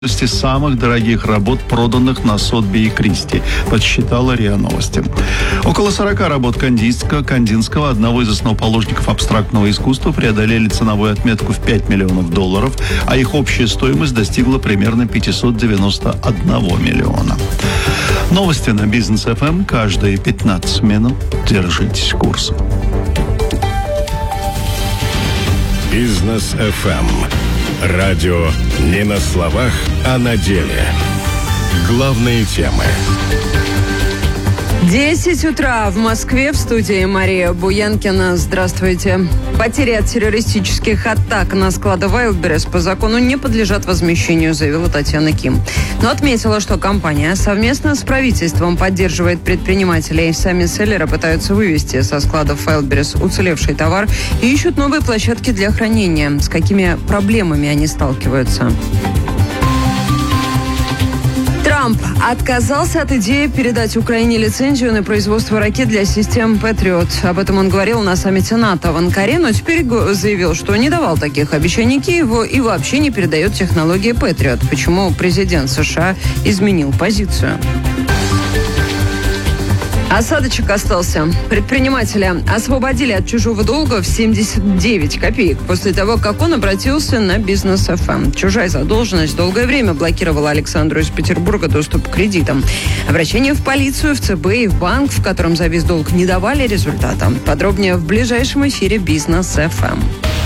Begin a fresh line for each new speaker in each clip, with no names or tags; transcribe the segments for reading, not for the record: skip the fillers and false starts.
самых дорогих работ, проданных на Сотби и Кристи, подсчитала РИА Новости. Около 40 работ Кандинского, одного из основоположников абстрактного искусства, преодолели ценовую отметку в $5 миллионов, а их общая стоимость достигла примерно 591 миллиона. Новости на Бизнес ФМ каждые 15 минут. Держитесь курса.
Бизнес ФМ. Радио не на словах, а на деле. Главные темы.
10 утра в Москве, в студии Мария Буянкина. Здравствуйте. Потери от террористических атак на склады Wildberries по закону не подлежат возмещению, заявила Татьяна Ким. Но отметила, что компания совместно с правительством поддерживает предпринимателей. Сами селлеры пытаются вывести со складов Wildberries уцелевший товар и ищут новые площадки для хранения. С какими проблемами они сталкиваются? Трамп отказался от идеи передать Украине лицензию на производство ракет для систем Patriot. Об этом он говорил на саммите НАТО в Анкаре, но теперь заявил, что не давал таких обещаний Киеву и вообще не передает технологии Patriot. Почему президент США изменил позицию? Осадочек остался. Предпринимателя освободили от чужого долга в 79 копеек после того, как он обратился на Бизнес ФМ. Чужая задолженность долгое время блокировала Александру из Петербурга доступ к кредитам. Обращение в полицию, в ЦБ и в банк, в котором завис долг, не давали результата. Подробнее в ближайшем эфире Бизнес ФМ.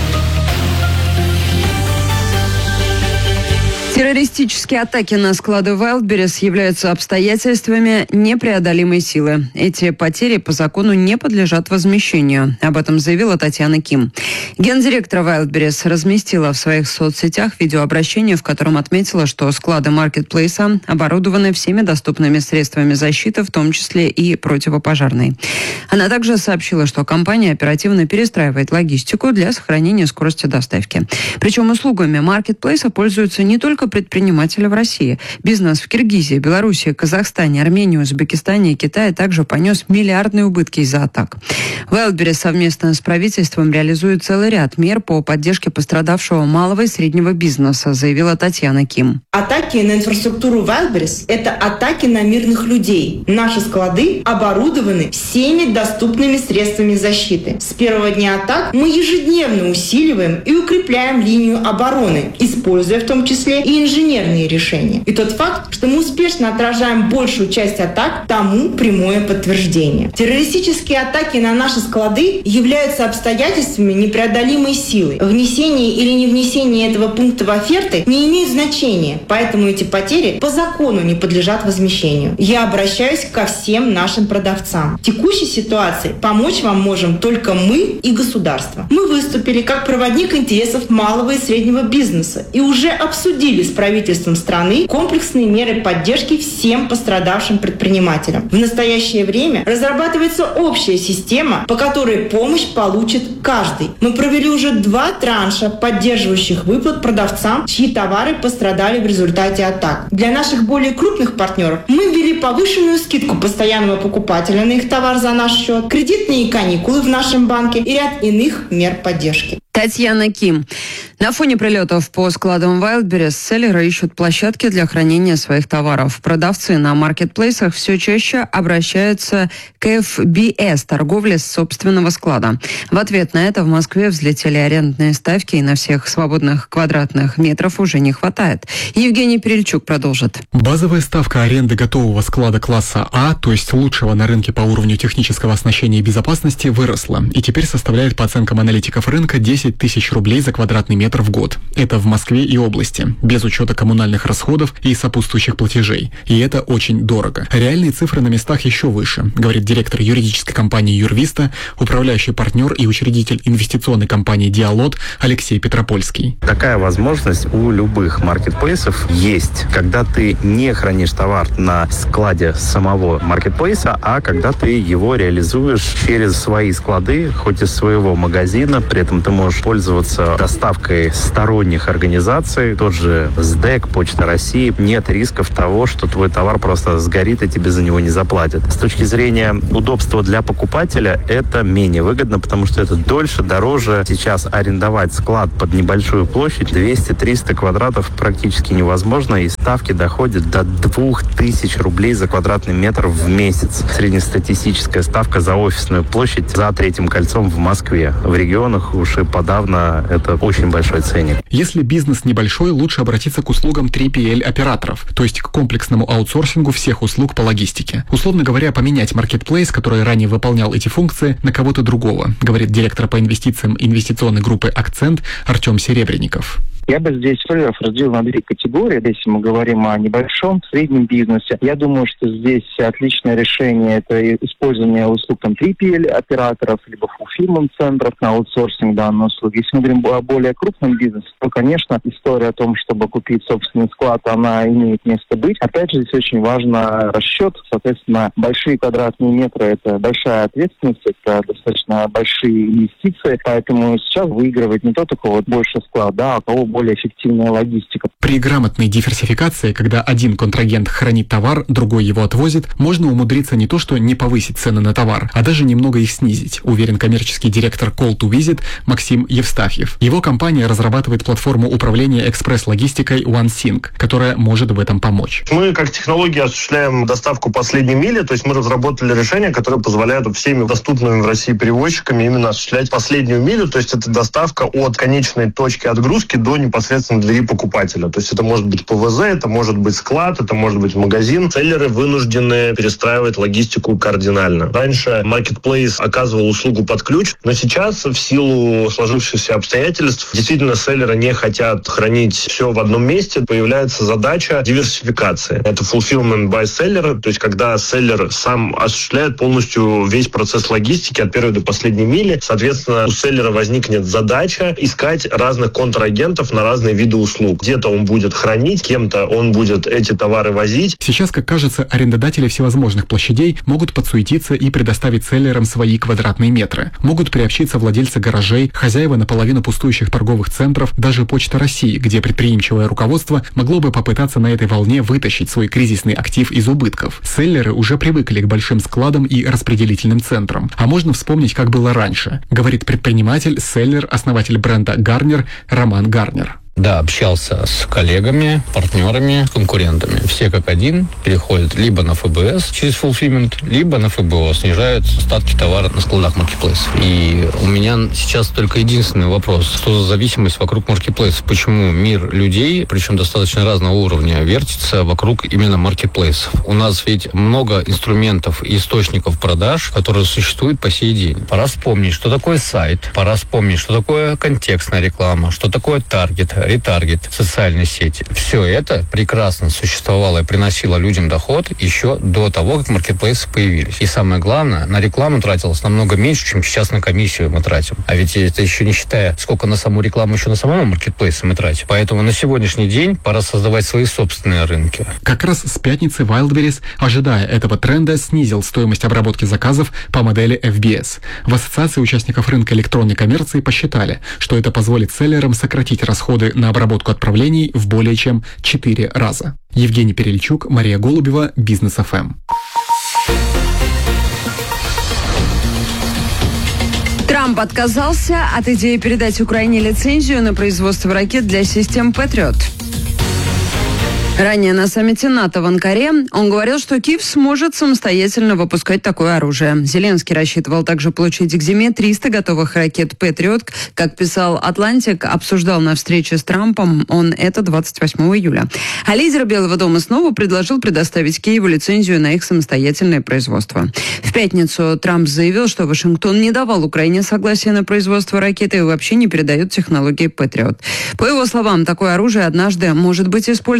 Террористические атаки на склады Wildberries являются обстоятельствами непреодолимой силы. Эти потери по закону не подлежат возмещению. Об этом заявила Татьяна Ким. Гендиректор Wildberries разместила в своих соцсетях видеообращение, в котором отметила, что склады маркетплейса оборудованы всеми доступными средствами защиты, в том числе и противопожарной. Она также сообщила, что компания оперативно перестраивает логистику для сохранения скорости доставки. Причем услугами маркетплейса пользуются не только предприниматели в России. Бизнес в Киргизии, Белоруссии, Казахстане, Армении, Узбекистане и Китае также понес миллиардные убытки из-за атак. Wildberries совместно с правительством реализует целый ряд мер по поддержке пострадавшего малого и среднего бизнеса, заявила Татьяна Ким.
Атаки на инфраструктуру Wildberries – это атаки на мирных людей. Наши склады оборудованы всеми доступными средствами защиты. С первого дня атак мы ежедневно усиливаем и укрепляем линию обороны, используя в том числе и инженерные решения. И тот факт, что мы успешно отражаем большую часть атак, тому прямое подтверждение. Террористические атаки на наши склады являются обстоятельствами непреодолимой силы. Внесение или не внесение этого пункта в оферты не имеет значения, поэтому эти потери по закону не подлежат возмещению. Я обращаюсь ко всем нашим продавцам. В текущей ситуации помочь вам можем только мы и государство. Мы выступили как проводник интересов малого и среднего бизнеса и уже обсудили с правительством страны комплексные меры поддержки всем пострадавшим предпринимателям. В настоящее время разрабатывается общая система, по которой помощь получит каждый. Мы провели уже 2 транша поддерживающих выплат продавцам, чьи товары пострадали в результате атак. Для наших более крупных партнеров мы ввели повышенную скидку постоянного покупателя на их товар за наш счет, кредитные каникулы в нашем банке и ряд иных мер поддержки.
Татьяна Ким. На фоне прилетов по складам Wildberries селлеры ищут площадки для хранения своих товаров. Продавцы на маркетплейсах все чаще обращаются к FBS, торговле с собственного склада. В ответ на это в Москве взлетели арендные ставки, и на всех свободных квадратных метров уже не хватает. Евгений Перельчук продолжит.
Базовая ставка аренды готового склада класса А, то есть лучшего на рынке по уровню технического оснащения и безопасности, выросла и теперь составляет, по оценкам аналитиков рынка, 10 тысяч рублей за квадратный метр в год. Это в Москве и области, без учета коммунальных расходов и сопутствующих платежей. И это очень дорого. Реальные цифры на местах еще выше, говорит директор юридической компании «Юрвиста», управляющий партнер и учредитель инвестиционной компании «Диалот» Алексей Петропольский.
Такая возможность у любых маркетплейсов есть, когда ты не хранишь товар на складе самого маркетплейса, а когда ты его реализуешь через свои склады, хоть из своего магазина, при этом ты можешь можешь пользоваться доставкой сторонних организаций, тот же СДЭК, Почта России. Нет рисков того, что твой товар просто сгорит и тебе за него не заплатят. С точки зрения удобства для покупателя, это менее выгодно, потому что это дольше, дороже. Сейчас арендовать склад под небольшую площадь 200-300 квадратов практически невозможно, и ставки доходят до 2000 рублей за квадратный метр в месяц. Среднестатистическая ставка за офисную площадь за Третьим кольцом в Москве. В регионах уж и подавно это очень большой ценник.
Если бизнес небольшой, лучше обратиться к услугам 3PL-операторов, то есть к комплексному аутсорсингу всех услуг по логистике. Условно говоря, поменять маркетплейс, который ранее выполнял эти функции, на кого-то другого, говорит директор по инвестициям инвестиционной группы «Акцент» Артем Серебренников.
Я бы здесь селлеров разделил на 2 категории. Если мы говорим о небольшом, среднем бизнесе, я думаю, что здесь отличное решение – это использование услуг 3PL-операторов, либо fulfillment-центров на аутсорсинг данной услуги. Если мы говорим о более крупном бизнесе, то, конечно, история о том, чтобы купить собственный склад, она имеет место быть. Опять же, здесь очень важно расчет. Соответственно, большие квадратные метры – это большая ответственность, это достаточно большие инвестиции. Поэтому сейчас выигрывает не тот, у кого больше склад, а у кого более эффективная логистика.
При грамотной диверсификации, когда один контрагент хранит товар, другой его отвозит, можно умудриться не то что не повысить цены на товар, а даже немного их снизить, уверен коммерческий директор Call to Visit Максим Евстафьев. Его компания разрабатывает платформу управления экспресс-логистикой OneSync, которая может в этом помочь.
Мы как технология осуществляем доставку последней мили, то есть мы разработали решение, которое позволяет всеми доступными в России перевозчиками именно осуществлять последнюю милю, то есть это доставка от конечной точки отгрузки до непосредственно двери покупателя. То есть это может быть ПВЗ, это может быть склад, это может быть магазин. Селлеры вынуждены перестраивать логистику кардинально. Раньше маркетплейс оказывал услугу под ключ, но сейчас в силу сложившихся обстоятельств действительно селлеры не хотят хранить все в одном месте. Появляется задача диверсификации. Это fulfillment by seller, то есть когда селлер сам осуществляет полностью весь процесс логистики от первой до последней мили. Соответственно, у селлера возникнет задача искать разных контрагентов на разные виды услуг. Где-то он будет хранить, кем-то он будет эти товары возить.
Сейчас, как кажется, арендодатели всевозможных площадей могут подсуетиться и предоставить селлерам свои квадратные метры. Могут приобщиться владельцы гаражей, хозяева наполовину пустующих торговых центров, даже Почта России, где предприимчивое руководство могло бы попытаться на этой волне вытащить свой кризисный актив из убытков. Селлеры уже привыкли к большим складам и распределительным центрам. А можно вспомнить, как было раньше, говорит предприниматель, селлер, основатель бренда Гарнер Роман Гарнер.
Да, общался с коллегами, партнерами, конкурентами. Все как один переходят либо на ФБС через fulfillment, либо на ФБО, снижают остатки товара на складах маркетплейсов. И у меня сейчас только единственный вопрос. Что за зависимость вокруг маркетплейсов? Почему мир людей, причем достаточно разного уровня, вертится вокруг именно маркетплейсов? У нас ведь много инструментов и источников продаж, которые существуют по сей день. Пора вспомнить, что такое сайт, пора вспомнить, что такое контекстная реклама, что такое таргет, ретаргет, социальные сети. Все это прекрасно существовало и приносило людям доход еще до того, как маркетплейсы появились. И самое главное, на рекламу тратилось намного меньше, чем сейчас на комиссию мы тратим. А ведь это еще не считая, сколько на саму рекламу еще на самом маркетплейсе мы тратим. Поэтому на сегодняшний день пора создавать свои собственные рынки.
Как раз с пятницы Wildberries, ожидая этого тренда, снизил стоимость обработки заказов по модели FBS. В Ассоциации участников рынка электронной коммерции посчитали, что это позволит селлерам сократить расходы на обработку отправлений в более чем 4 раза. Евгений Перельчук, Мария Голубева, Бизнес ФМ.
Трамп отказался от идеи передать Украине лицензию на производство ракет для систем «Патриот». Ранее на саммите НАТО в Анкаре он говорил, что Киев сможет самостоятельно выпускать такое оружие. Зеленский рассчитывал также получить к зиме 300 готовых ракет «Патриот». Как писал «Атлантик», обсуждал на встрече с Трампом он это 28 июля. А лидер Белого дома снова предложил предоставить Киеву лицензию на их самостоятельное производство. В пятницу Трамп заявил, что Вашингтон не давал Украине согласия на производство ракеты и вообще не передает технологии «Патриот». По его словам, такое оружие однажды может быть использовано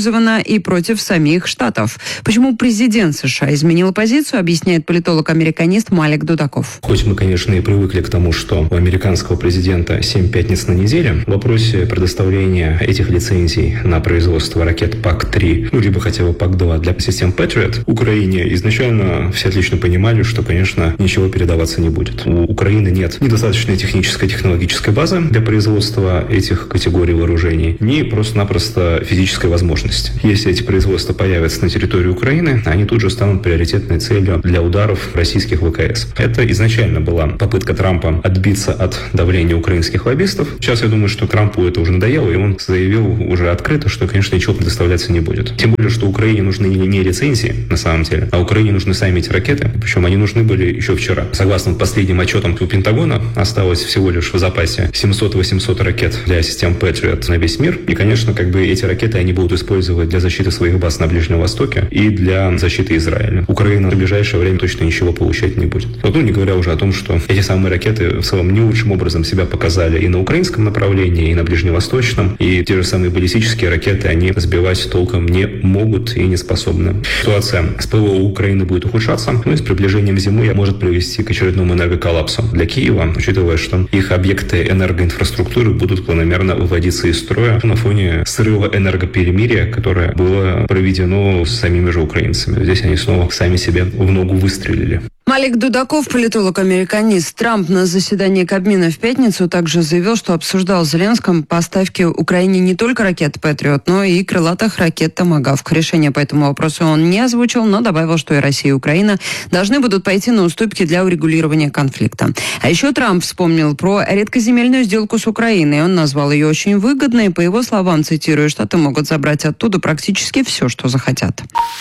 и против самих Штатов. Почему президент США изменил позицию, объясняет политолог-американист Малик Дудаков.
Хоть мы, конечно, и привыкли к тому, что у американского президента 7 пятниц на неделю, в вопросе предоставления этих лицензий на производство ракет ПАК-3, либо хотя бы ПАК-2 для систем Patriot, Украине изначально все отлично понимали, что, конечно, ничего передаваться не будет. У Украины нет ни достаточной технической, технологической базы для производства этих категорий вооружений, ни просто-напросто физической возможности. Если эти производства появятся на территории Украины, они тут же станут приоритетной целью для ударов российских ВКС. Это изначально была попытка Трампа отбиться от давления украинских лоббистов. Сейчас я думаю, что Трампу это уже надоело, и он заявил уже открыто, что, конечно, ничего предоставляться не будет. Тем более, что Украине нужны не лицензии, на самом деле, а Украине нужны сами эти ракеты. Причем они нужны были еще вчера. Согласно последним отчетам у Пентагона, осталось всего лишь в запасе 700-800 ракет для систем Patriot на весь мир. И, конечно, эти ракеты они будут использовать для защиты своих баз на Ближнем Востоке и для защиты Израиля. Украина в ближайшее время точно ничего получать не будет. Не говоря уже о том, что эти самые ракеты в целом не лучшим образом себя показали и на украинском направлении, и на ближневосточном. И те же самые баллистические ракеты они сбивать толком не могут и не способны. Ситуация с ПВО Украины будет ухудшаться, и с приближением зимы может привести к очередному энергоколлапсу для Киева, учитывая, что их объекты энергоинфраструктуры будут планомерно выводиться из строя на фоне срыва энергоперемирия, которое было проведено самими же украинцами. Здесь они снова сами себе в ногу выстрелили.
Малик Дудаков, политолог-американист. Трамп на заседании Кабмина в пятницу также заявил, что обсуждал с Зеленским поставки Украине не только ракет «Патриот», но и крылатых ракет «Томагавк». Решение по этому вопросу он не озвучил, но добавил, что и Россия, и Украина должны будут пойти на уступки для урегулирования конфликта. А еще Трамп вспомнил про редкоземельную сделку с Украиной. Он назвал ее очень выгодной. По его словам, цитирую, Штаты могут забрать оттуда практически все, что захотят.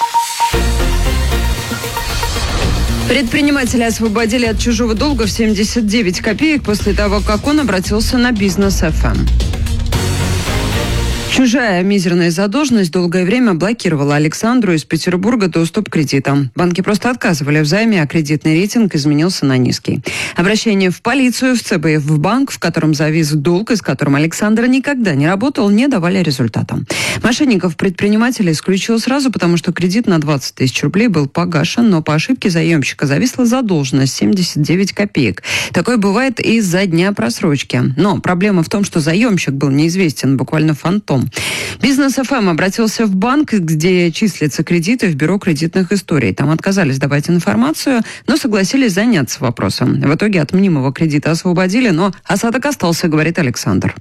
Предпринимателя освободили от чужого долга в 79 копеек после того, как он обратился на Бизнес ФМ. Чужая мизерная задолженность долгое время блокировала Александру из Петербурга доступ к кредитам. Банки просто отказывали в займе, а кредитный рейтинг изменился на низкий. Обращение в полицию, в ЦБ и в банк, в котором завис долг, и с которым Александр никогда не работал, не давали результата. Мошенников предпринимателя исключил сразу, потому что кредит на 20 тысяч рублей был погашен, но по ошибке заемщика зависла задолженность 79 копеек. Такое бывает из-за дня просрочки. Но проблема в том, что заемщик был неизвестен, буквально фантом. Бизнес ФМ обратился в банк, где числятся кредиты, в бюро кредитных историй. Там отказались давать информацию, но согласились заняться вопросом. В итоге от мнимого кредита освободили, но осадок остался, говорит Александр.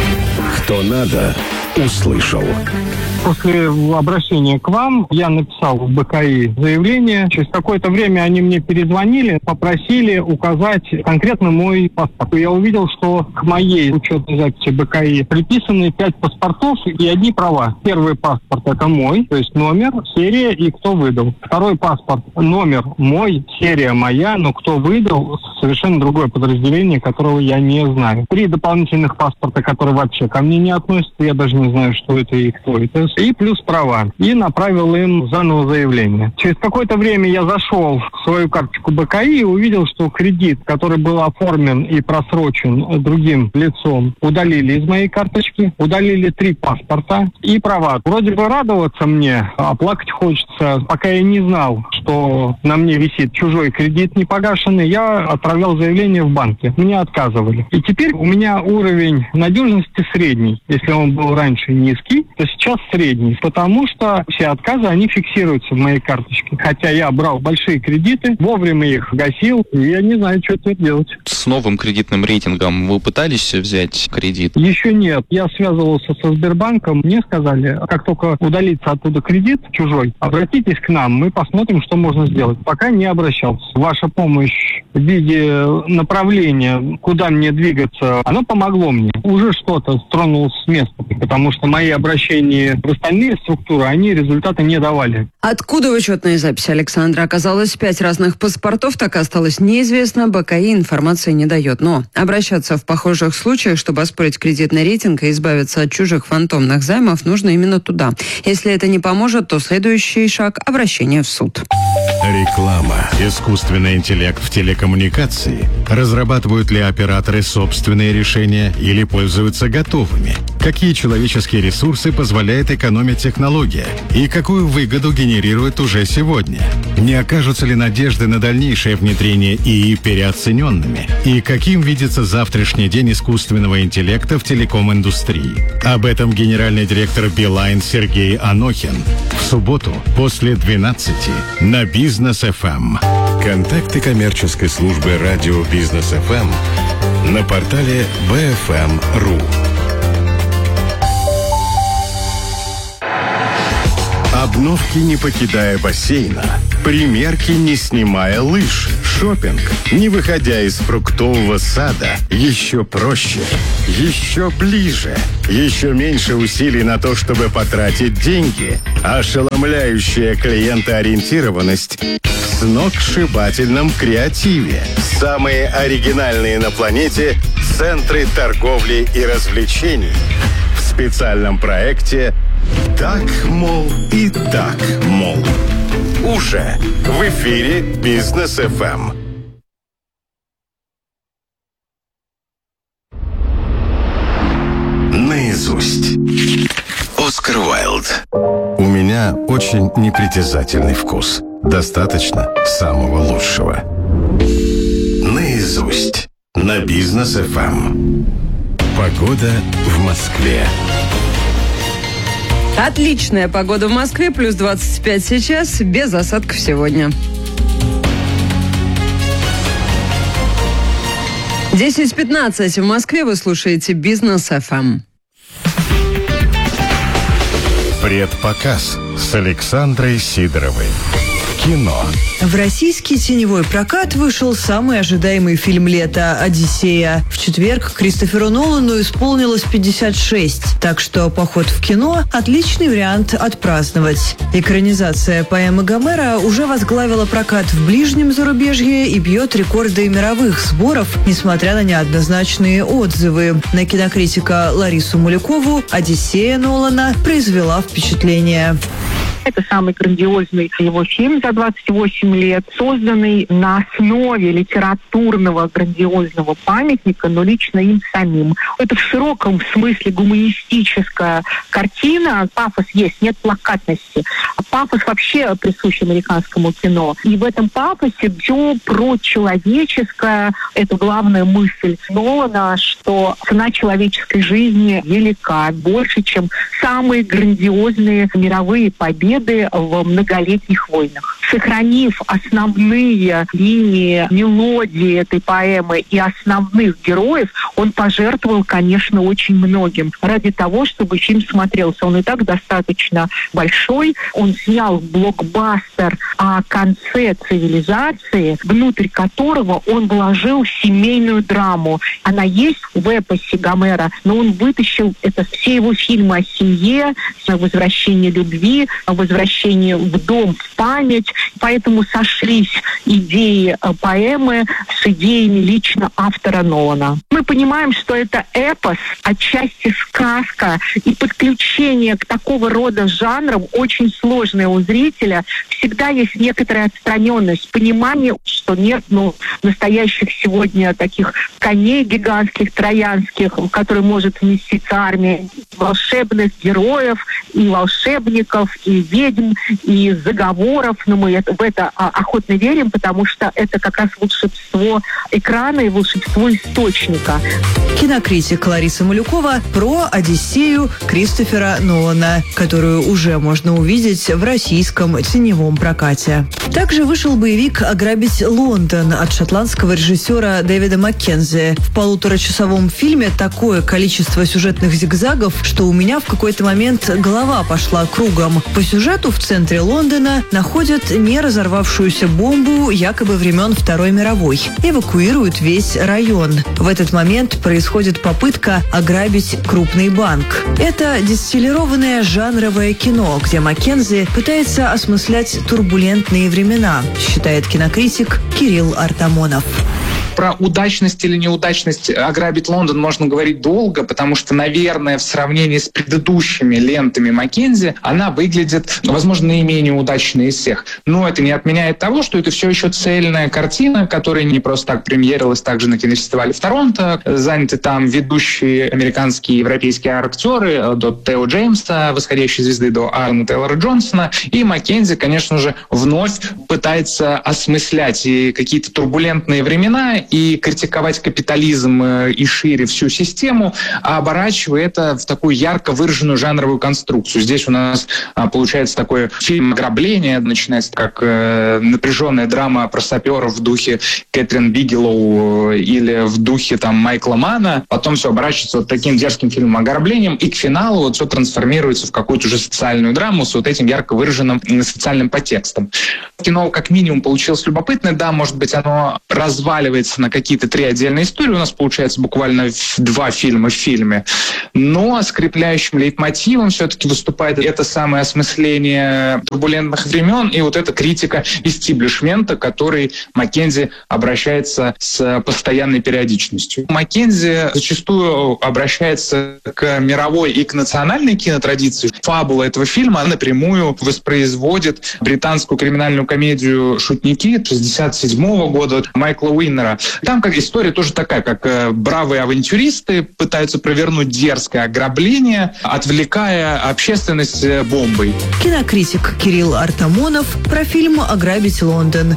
Кто надо, услышал.
После обращения к вам я написал в БКИ заявление. Через какое-то время они мне перезвонили, попросили указать конкретно мой паспорт. Я увидел, что к моей учетной записи БКИ приписаны 5 паспортов и одни права. Первый паспорт – это мой, то есть номер, серия и кто выдал. Второй паспорт – номер мой, серия моя, но кто выдал – совершенно другое подразделение, которого я не знаю. 3 дополнительных паспорта, которые вообще ко мне не относятся, я даже не знаю, что это и кто это. И плюс права. И направил им заново заявление. Через какое-то время я зашел в свою карточку БКИ и увидел, что кредит, который был оформлен и просрочен другим лицом, удалили из моей карточки. Удалили 3 паспорта и права. Вроде бы радоваться мне, а плакать хочется. Пока я не знал, что на мне висит чужой кредит непогашенный, я отправлял заявление в банке. Мне отказывали. И теперь у меня уровень надежности средний. Если он был раньше низкий, то сейчас средний. Потому что все отказы, они фиксируются в моей карточке. Хотя я брал большие кредиты, вовремя их гасил, и я не знаю, что теперь делать.
С новым кредитным рейтингом вы пытались взять кредит?
Еще нет. Я связывался со Сбербанком. Мне сказали, как только удалится оттуда кредит чужой, обратитесь к нам, мы посмотрим, что можно сделать. Пока не обращался. Ваша помощь в виде направления, куда мне двигаться, оно помогло мне. Уже что-то стронулось с места, потому что мои обращения в остальные структуры, они результаты не давали.
Откуда в учетной записи Александра оказалось 5 разных паспортов, так и осталось неизвестно. БКИ информации не дает. Но обращаться в похожих случаях, чтобы оспорить кредитный рейтинг и избавиться от чужих фантомных займов, нужно именно туда. Если это не поможет, то следующий шаг – обращение в суд.
Реклама. Искусственный интеллект в телекоммуникации. Разрабатывают ли операторы собственные решения или пользуются готовыми? Какие человеческие ресурсы позволяет экономить технология? И какую выгоду генерирует уже сегодня? Не окажутся ли надежды на дальнейшее внедрение ИИ переоцененными? И каким видится завтрашний день искусственного интеллекта в телеком-индустрии? Об этом генеральный директор Билайн Сергей Анохин в субботу после 12 на Бизнес ФМ. Контакты коммерческой службы радио Бизнес ФМ на портале bfm.ru. Обновки, не покидая бассейна. Примерки, не снимая лыж. Шопинг, не выходя из фруктового сада. Еще проще, еще ближе. Еще меньше усилий на то, чтобы потратить деньги. Ошеломляющая клиентоориентированность в сногсшибательном креативе. Самые оригинальные на планете центры торговли и развлечений. В специальном проекте «Так, мол, и так, мол». Уже в эфире Бизнес ФМ. Наизусть. Оскар Уайлд. У меня очень непритязательный вкус. Достаточно самого лучшего. Наизусть. На Бизнес ФМ. Погода в Москве.
Отличная погода в Москве, плюс 25 сейчас, без осадков сегодня. 10:15 в Москве, вы слушаете Бизнес ФМ.
Предпоказ с Александрой Сидоровой. Кино.
В российский теневой прокат вышел самый ожидаемый фильм лета «Одиссея». В четверг Кристоферу Нолану исполнилось 56, так что поход в кино – отличный вариант отпраздновать. Экранизация поэмы Гомера уже возглавила прокат в ближнем зарубежье и бьет рекорды мировых сборов, несмотря на неоднозначные отзывы. На кинокритика Ларису Мулякову «Одиссея» Нолана произвела впечатление.
Это самый грандиозный его фильм за 28 лет, созданный на основе литературного грандиозного памятника, но лично им самим. Это в широком смысле гуманистическая картина. Пафос есть, нет плакатности. Пафос вообще присущ американскому кино. И в этом пафосе все про человеческое. Это главная мысль Нолана, что цена человеческой жизни велика, больше, чем самые грандиозные мировые победы в многолетних войнах. Сохранив основные линии, мелодии этой поэмы и основных героев, он пожертвовал, конечно, очень многим ради того, чтобы фильм смотрелся. Он и так достаточно большой. Он снял блокбастер о конце цивилизации, внутрь которого он вложил семейную драму. Она есть в эпосе Гомера, но он вытащил это все его фильмы о семье, о возвращении любви, о возвращении в дом, в память. Поэтому сошлись идеи поэмы с идеями лично автора Нолана. Мы понимаем, что это эпос, отчасти сказка, и подключение к такого рода жанрам очень сложное у зрителя. Всегда есть некоторая отстраненность, понимание, что нет настоящих сегодня таких коней гигантских, троянских, в которые может вместиться армия волшебных героев, и волшебников, и ведьм, и заговоров. Но мы в это охотно верим, потому что это как раз волшебство экрана и волшебство источника.
Кинокритик Лариса Малюкова про «Одиссею» Кристофера Нолана, которую уже можно увидеть в российском теневом прокате. Также вышел боевик «Ограбить Лондон» от шотландского режиссера Дэвида Маккензи. В полуторачасовом фильме такое количество сюжетных зигзагов, что у меня в какой-то момент голова пошла кругом. По сюжету в центре Лондона находят не разорвавшуюся бомбу якобы времен Второй мировой. Эвакуируют весь район. В этот момент происходит попытка ограбить крупный банк. Это дистиллированное жанровое кино, где Маккензи пытается осмыслять турбулентные времена, считает кинокритик Кирилл Артамонов.
Про удачность или неудачность «Ограбить Лондон» можно говорить долго, потому что, наверное, в сравнении с предыдущими лентами Маккензи она выглядит, возможно, наименее удачной из всех. Но это не отменяет того, что это все еще цельная картина, которая не просто так премьерилась также на кинофестивале в Торонто. Заняты там ведущие американские и европейские актеры от Тео Джеймса, «Восходящей звезды», до Аарона Тейлора Джонсона. И Маккензи, конечно же, вновь пытается осмыслять и какие-то турбулентные времена и критиковать капитализм и шире всю систему, а оборачивая это в такую ярко выраженную жанровую конструкцию. Здесь у нас получается такой фильм «Ограбление», начинается как напряженная драма про саперов в духе Кэтрин Бигелоу или в духе там Майкла Манна, потом все оборачивается вот таким дерзким фильмом «Ограблением», и к финалу вот все трансформируется в какую-то уже социальную драму с вот этим ярко выраженным социальным подтекстом. Кино как минимум получилось любопытное, да, может быть, оно разваливается на какие-то 3 отдельные истории, у нас получается буквально 2 фильма в фильме, но скрепляющим лейтмотивом все-таки выступает это самое осмысление турбулентных времен и вот эта критика истиблишмента, к которой Маккензи обращается с постоянной периодичностью. Маккензи зачастую обращается к мировой и к национальной кинотрадиции. Фабула этого фильма напрямую воспроизводит британскую криминальную комедию «Шутники» 1967 года Майкла Уиннера. Там как история тоже такая, как бравые авантюристы пытаются провернуть дерзкое ограбление, отвлекая общественность бомбой.
Кинокритик Кирилл Артамонов про фильм «Ограбить Лондон»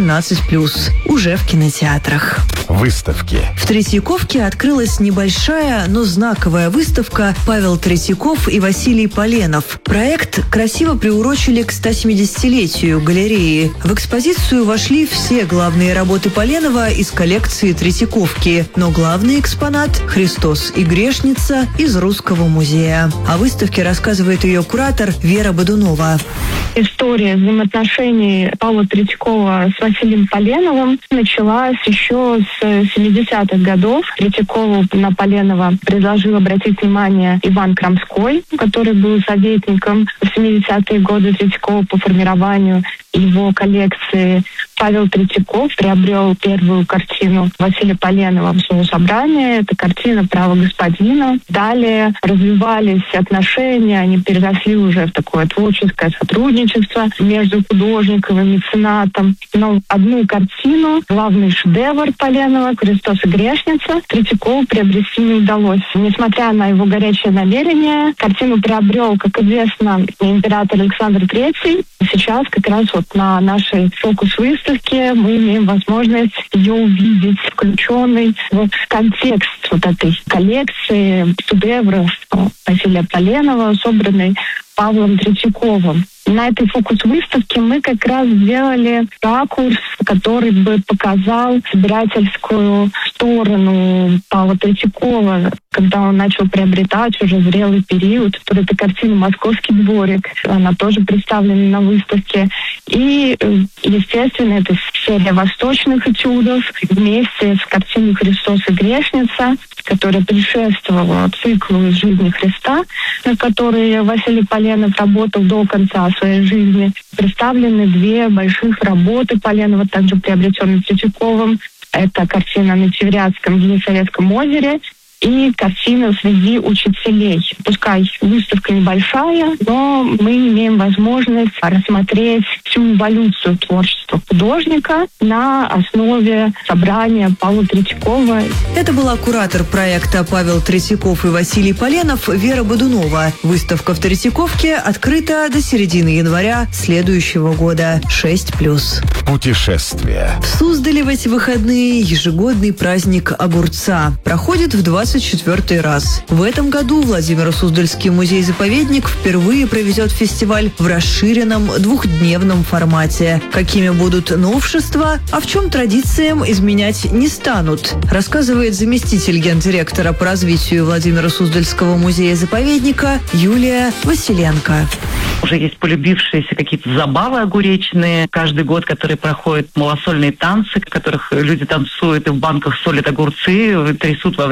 18+, уже в кинотеатрах.
Выставки.
В Третьяковке открылась небольшая, но знаковая выставка «Павел Третьяков и Василий Поленов». Проект красиво приурочили к 170-летию галереи. В экспозицию вошли все главные работы Поленова из коллекции Третьяковки, но главный экспонат – «Христос и грешница» из Русского музея. О выставке рассказывает ее куратор Вера Бодунова.
История взаимоотношений Павла Третьякова с Василием Поленовым началась еще с 70-х годов. Третьякову на Поленова предложил обратить внимание Иван Крамской, который был советником в 70-е годы Третьякова по формированию его коллекции. Павел Третьяков приобрел первую картину Василия Поленова в своем собрании. Это картина «Право господина». Далее развивались отношения, они переросли уже в такое творческое сотрудничество между художником и меценатом. Но одну картину, главный шедевр Поленова «Христос и грешница», Третьякову приобрести не удалось. Несмотря на его горячее намерение, картину приобрел, как известно, император Александр III. Сейчас как раз вот на нашей фокус-выставке мы имеем возможность ее увидеть, включенной в контекст вот этой коллекции шедевров Василия Поленова, собранной Павлом Третьяковым. На этой фокус-выставке мы как раз сделали ракурс, который бы показал собирательскую сторону Павла Третьякова, когда он начал приобретать уже зрелый период. Вот эта картина «Московский дворик», она тоже представлена на выставке. И, естественно, это серия восточных этюдов вместе с картиной «Христос и грешница», которая предшествовала циклу из жизни Христа, на которой Василий Поленов работал до конца своей жизни. Представлены 2 больших работы Поленова, также приобретенные Третьяковым. Это картина «На Теврятском Елисаветском озере» и картина «Среди учителей». Пускай выставка небольшая, но мы имеем возможность рассмотреть всю эволюцию творчества художника на основе собрания Павла Третьякова.
Это была куратор проекта «Павел Третьяков и Василий Поленов» Вера Бодунова. Выставка в Третьяковке открыта до середины января следующего года. 6+.
Путешествия.
В Суздале в эти выходные ежегодный праздник огурца. Проходит в 24-й раз. В этом году Владимиро-Суздальский музей-заповедник впервые проведет фестиваль в расширенном 2-дневном формате. Какими будут новшества, а в чем традициям изменять не станут, рассказывает заместитель гендиректора по развитию Владимиро-Суздальского музея-заповедника Юлия Василенко.
Уже есть полюбившиеся какие-то забавы огуречные каждый год, которые проходят малосольные танцы, в которых люди танцуют и в банках солят огурцы, трясут во время танцев.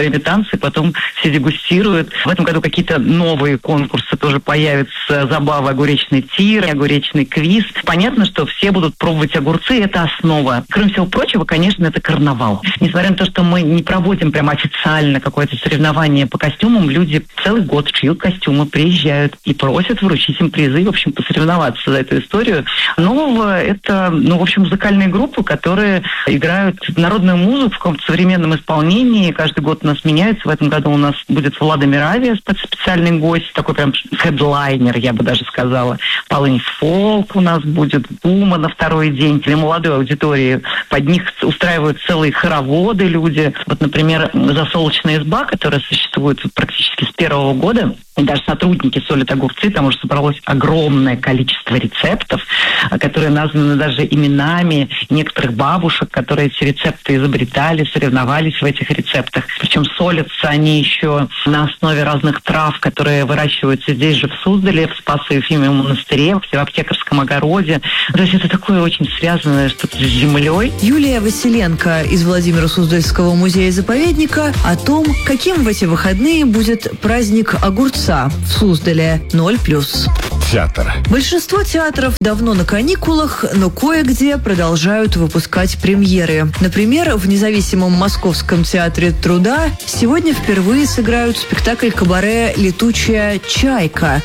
и потом все дегустируют. В этом году какие-то новые конкурсы тоже появятся. Забава, огуречный тир, огуречный квиз. Понятно, что все будут пробовать огурцы, это основа. Кроме всего прочего, конечно, это карнавал. Несмотря на то, что мы не проводим прям официально какое-то соревнование по костюмам, люди целый год шьют костюмы, приезжают и просят вручить им призы, в общем, посоревноваться за эту историю. Но это, в общем, музыкальные группы, которые играют народную музыку в каком-то современном исполнении. Каждый год у нас меняется. В этом году у нас будет Владимир Авиа, специальный гость, такой прям хедлайнер, я бы даже сказала. Полынь фолк у нас будет, Бума на второй день. Для молодой аудитории под них устраивают целые хороводы люди. Вот, например, «Засолочная изба», которая существует практически с первого года, и даже сотрудники солят огурцы, там уже собралось огромное количество рецептов, которые названы даже именами некоторых бабушек, которые эти рецепты изобретали, соревновались в этих рецептах. Причем солятся они еще на основе разных трав, которые выращиваются здесь же в Суздале, в Спасо-Ефимовом монастыре, в Аптекарском огороде. То есть это такое очень связанное что-то с землей.
Юлия Василенко из Владимиро-Суздальского музея-заповедника о том, каким в эти выходные будет праздник огурца в Суздале 0+.
Театр.
Большинство театров давно на каникулах, но кое-где продолжают выпускать премьеры. Например, в независимом Московском театре труда сегодня впервые сыграют спектакль кабаре «Летучая чайка»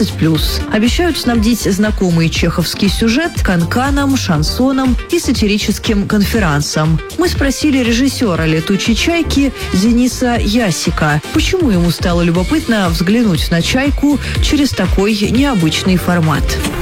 16+. Обещают снабдить знакомый чеховский сюжет канканом, шансоном и сатирическим конферансом. Мы спросили режиссера «Летучей чайки» Дениса Ясика, почему ему стало любопытно взглянуть на чайку через такой необычный формат.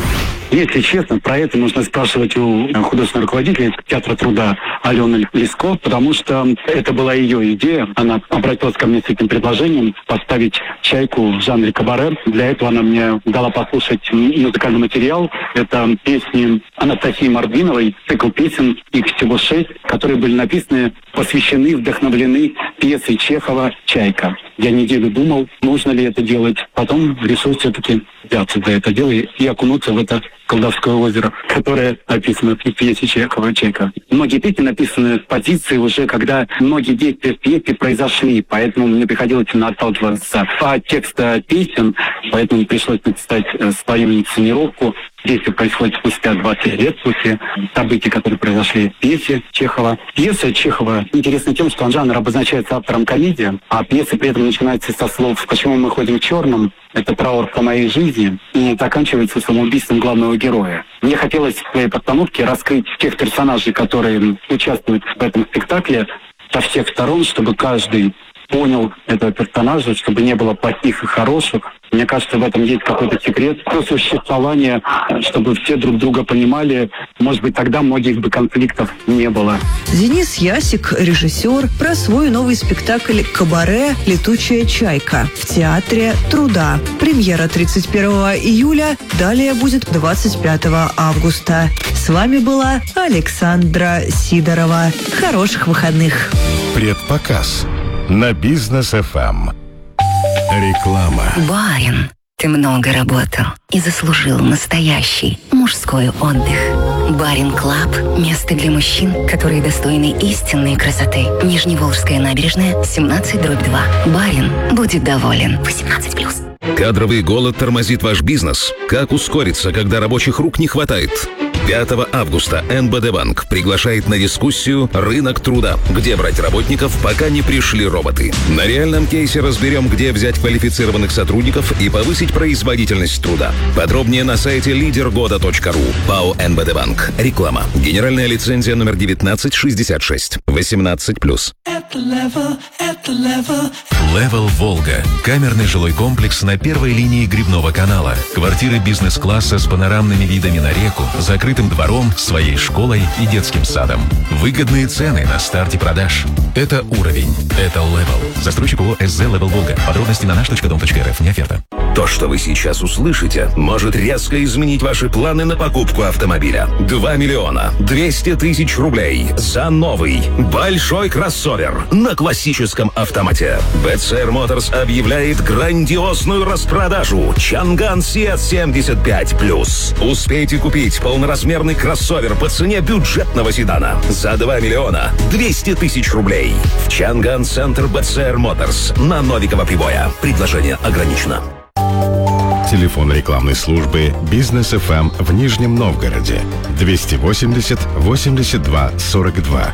Если честно, про это нужно спрашивать у художественного руководителя театра труда Алены Леско, потому что это была ее идея. Она обратилась ко мне с этим предложением поставить чайку в жанре кабаре. Для этого она мне дала послушать музыкальный материал. Это песни Анастасии Мордвиновой, цикл песен, их всего 6, которые были написаны, посвящены, вдохновлены пьесой Чехова «Чайка». Я неделю думал, нужно ли это делать. Потом решил все-таки взяться за это дело и окунуться в это колдовское озеро, которое описано в пьесе Чехова «Чайка». Многие песни написаны в позиции уже, когда многие действия в пьесе произошли, поэтому мне приходилось отталкиваться от текста песен, поэтому пришлось написать свою инсценировку. Действие происходит спустя 20 лет после событий, которые произошли в пьесе Чехова. Пьеса Чехова интересна тем, что жанр обозначается автором комедии, а пьеса при этом начинается со слов «Почему мы ходим в черном?» Это траур по моей жизни, и заканчивается самоубийством главного героя. Мне хотелось в своей постановке раскрыть тех персонажей, которые участвуют в этом спектакле, со всех сторон, чтобы каждый понял этого персонажа, чтобы не было плохих и хороших. Мне кажется, в этом есть какой-то секрет существования, чтобы все друг друга понимали. Может быть, тогда многих бы конфликтов не было.
Денис Ясик, режиссер, про свой новый спектакль «Кабаре. Летучая чайка» в театре труда. Премьера 31 июля, далее будет 25 августа. С вами была Александра Сидорова. Хороших выходных.
Предпоказ на Бизнес ФМ. Реклама.
Барин, ты много работал и заслужил настоящий мужской отдых. Барин Клаб – место для мужчин, которые достойны истинной красоты. Нижневолжская набережная, 17/2. Барин будет доволен. 18+.
Кадровый голод тормозит ваш бизнес? Как ускориться, когда рабочих рук не хватает? 5 августа НБД Банк приглашает на дискуссию «Рынок труда», где брать работников, пока не пришли роботы. На реальном кейсе разберем, где взять квалифицированных сотрудников и повысить производительность труда. Подробнее на сайте лидергода.ру. ПАО НБД Банк. Реклама. Генеральная лицензия номер 1966. 18+.
Level Волга. Камерный жилой комплекс на первой линии Грибного канала. Квартиры бизнес-класса с панорамными видами на реку, закрытым двором, своей школой и детским садом. Выгодные цены на старте продаж. Это уровень. Это Level. Застройщик ООО СЗ Level Волга. Подробности на наш.дом.рф. Не оферта.
То, что вы сейчас услышите, может резко изменить ваши планы на покупку автомобиля. 2 миллиона 200 тысяч рублей за новый большой кроссовер на классическом автомате. BCR Motors объявляет грандиозную распродажу Чанган Сиат 75+. Успейте купить полноразмерный кроссовер по цене бюджетного седана за 2 миллиона 200 тысяч рублей. В Чанган Центр BCR Motors на Новикова Прибоя. Предложение ограничено.
Телефон рекламной службы «Бизнес ФМ» в Нижнем Новгороде 280 82 42.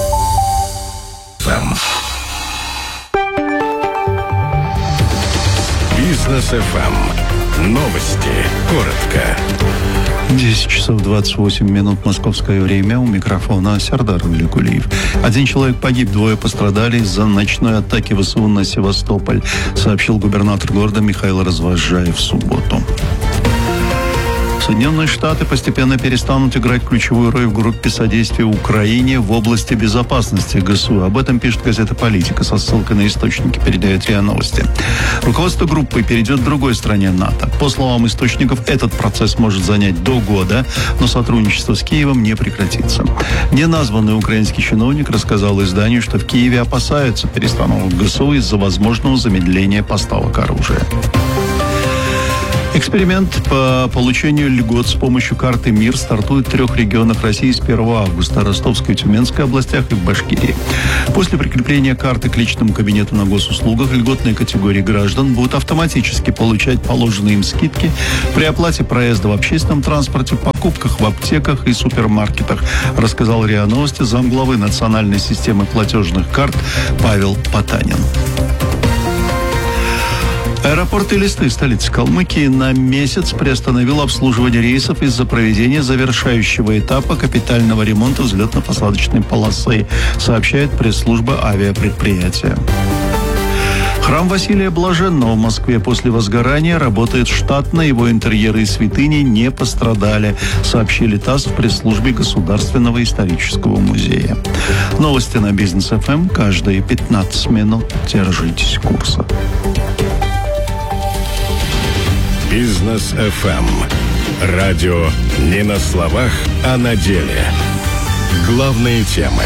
«Бизнес ФМ». Новости. Коротко.
10 часов 28 минут московское время. У микрофона Сердар Великулиев. 1 человек погиб, 2 пострадали из-за ночной атаки ВСУ на Севастополь, сообщил губернатор города Михаил Развозжаев в субботу. Соединенные Штаты постепенно перестанут играть ключевую роль в группе содействия Украине в области безопасности ГСУ. Об этом пишет газета «Политика» со ссылкой на источники, передает РИА Новости. Руководство группы перейдет к другой стране НАТО. По словам источников, этот процесс может занять до года, но сотрудничество с Киевом не прекратится. Неназванный украинский чиновник рассказал изданию, что в Киеве опасаются перестановок ГСУ из-за возможного замедления поставок оружия. Эксперимент по получению льгот с помощью карты МИР стартует в 3 регионах России с 1 августа: Ростовской и Тюменской областях и в Башкирии. После прикрепления карты к личному кабинету на госуслугах льготные категории граждан будут автоматически получать положенные им скидки при оплате проезда в общественном транспорте, покупках в аптеках и супермаркетах, рассказал РИА Новости замглавы Национальной системы платежных карт Павел Потанин. Аэропорт Элисты, столицы Калмыкии, на месяц приостановил обслуживание рейсов из-за проведения завершающего этапа капитального ремонта взлетно-посадочной полосы, сообщает пресс-служба авиапредприятия. Храм Василия Блаженного в Москве после возгорания работает штатно, его интерьеры и святыни не пострадали, сообщили ТАСС в пресс-службе Государственного исторического музея. Новости на Бизнес ФМ каждые 15 минут. Держитесь курса.
«Бизнес ФМ». Радио не на словах, а на деле. Главные темы.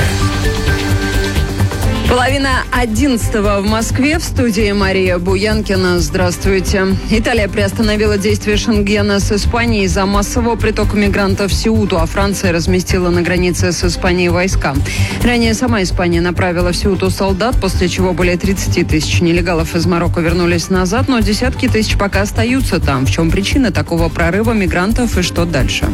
10:30 в Москве. В студии Мария Буянкина. Здравствуйте. Италия приостановила действие Шенгена с Испанией из-за массового притока мигрантов в Сеуту, а Франция разместила на границе с Испанией войска. Ранее сама Испания направила в Сеуту солдат, после чего более 30 тысяч нелегалов из Марокко вернулись назад, но десятки тысяч пока остаются там. В чем причина такого прорыва мигрантов и что дальше?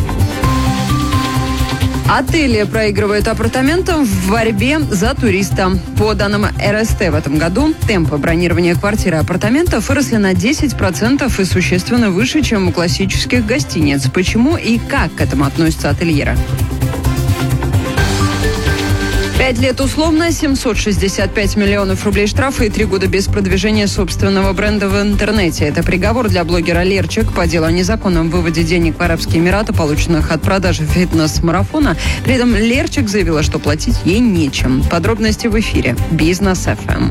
Отели проигрывают апартаментам в борьбе за туриста. По данным РСТ, в этом году темпы бронирования квартир и апартаментов выросли на 10% и существенно выше, чем у классических гостиниц. Почему и как к этому относятся ательеры? 5 лет условно, 765 миллионов рублей штрафа и 3 года без продвижения собственного бренда в интернете. Это приговор для блогера Лерчик по делу о незаконном выводе денег в Арабские Эмираты, полученных от продажи фитнес-марафона. При этом Лерчик заявила, что платить ей нечем. Подробности в эфире. Бизнес ФМ.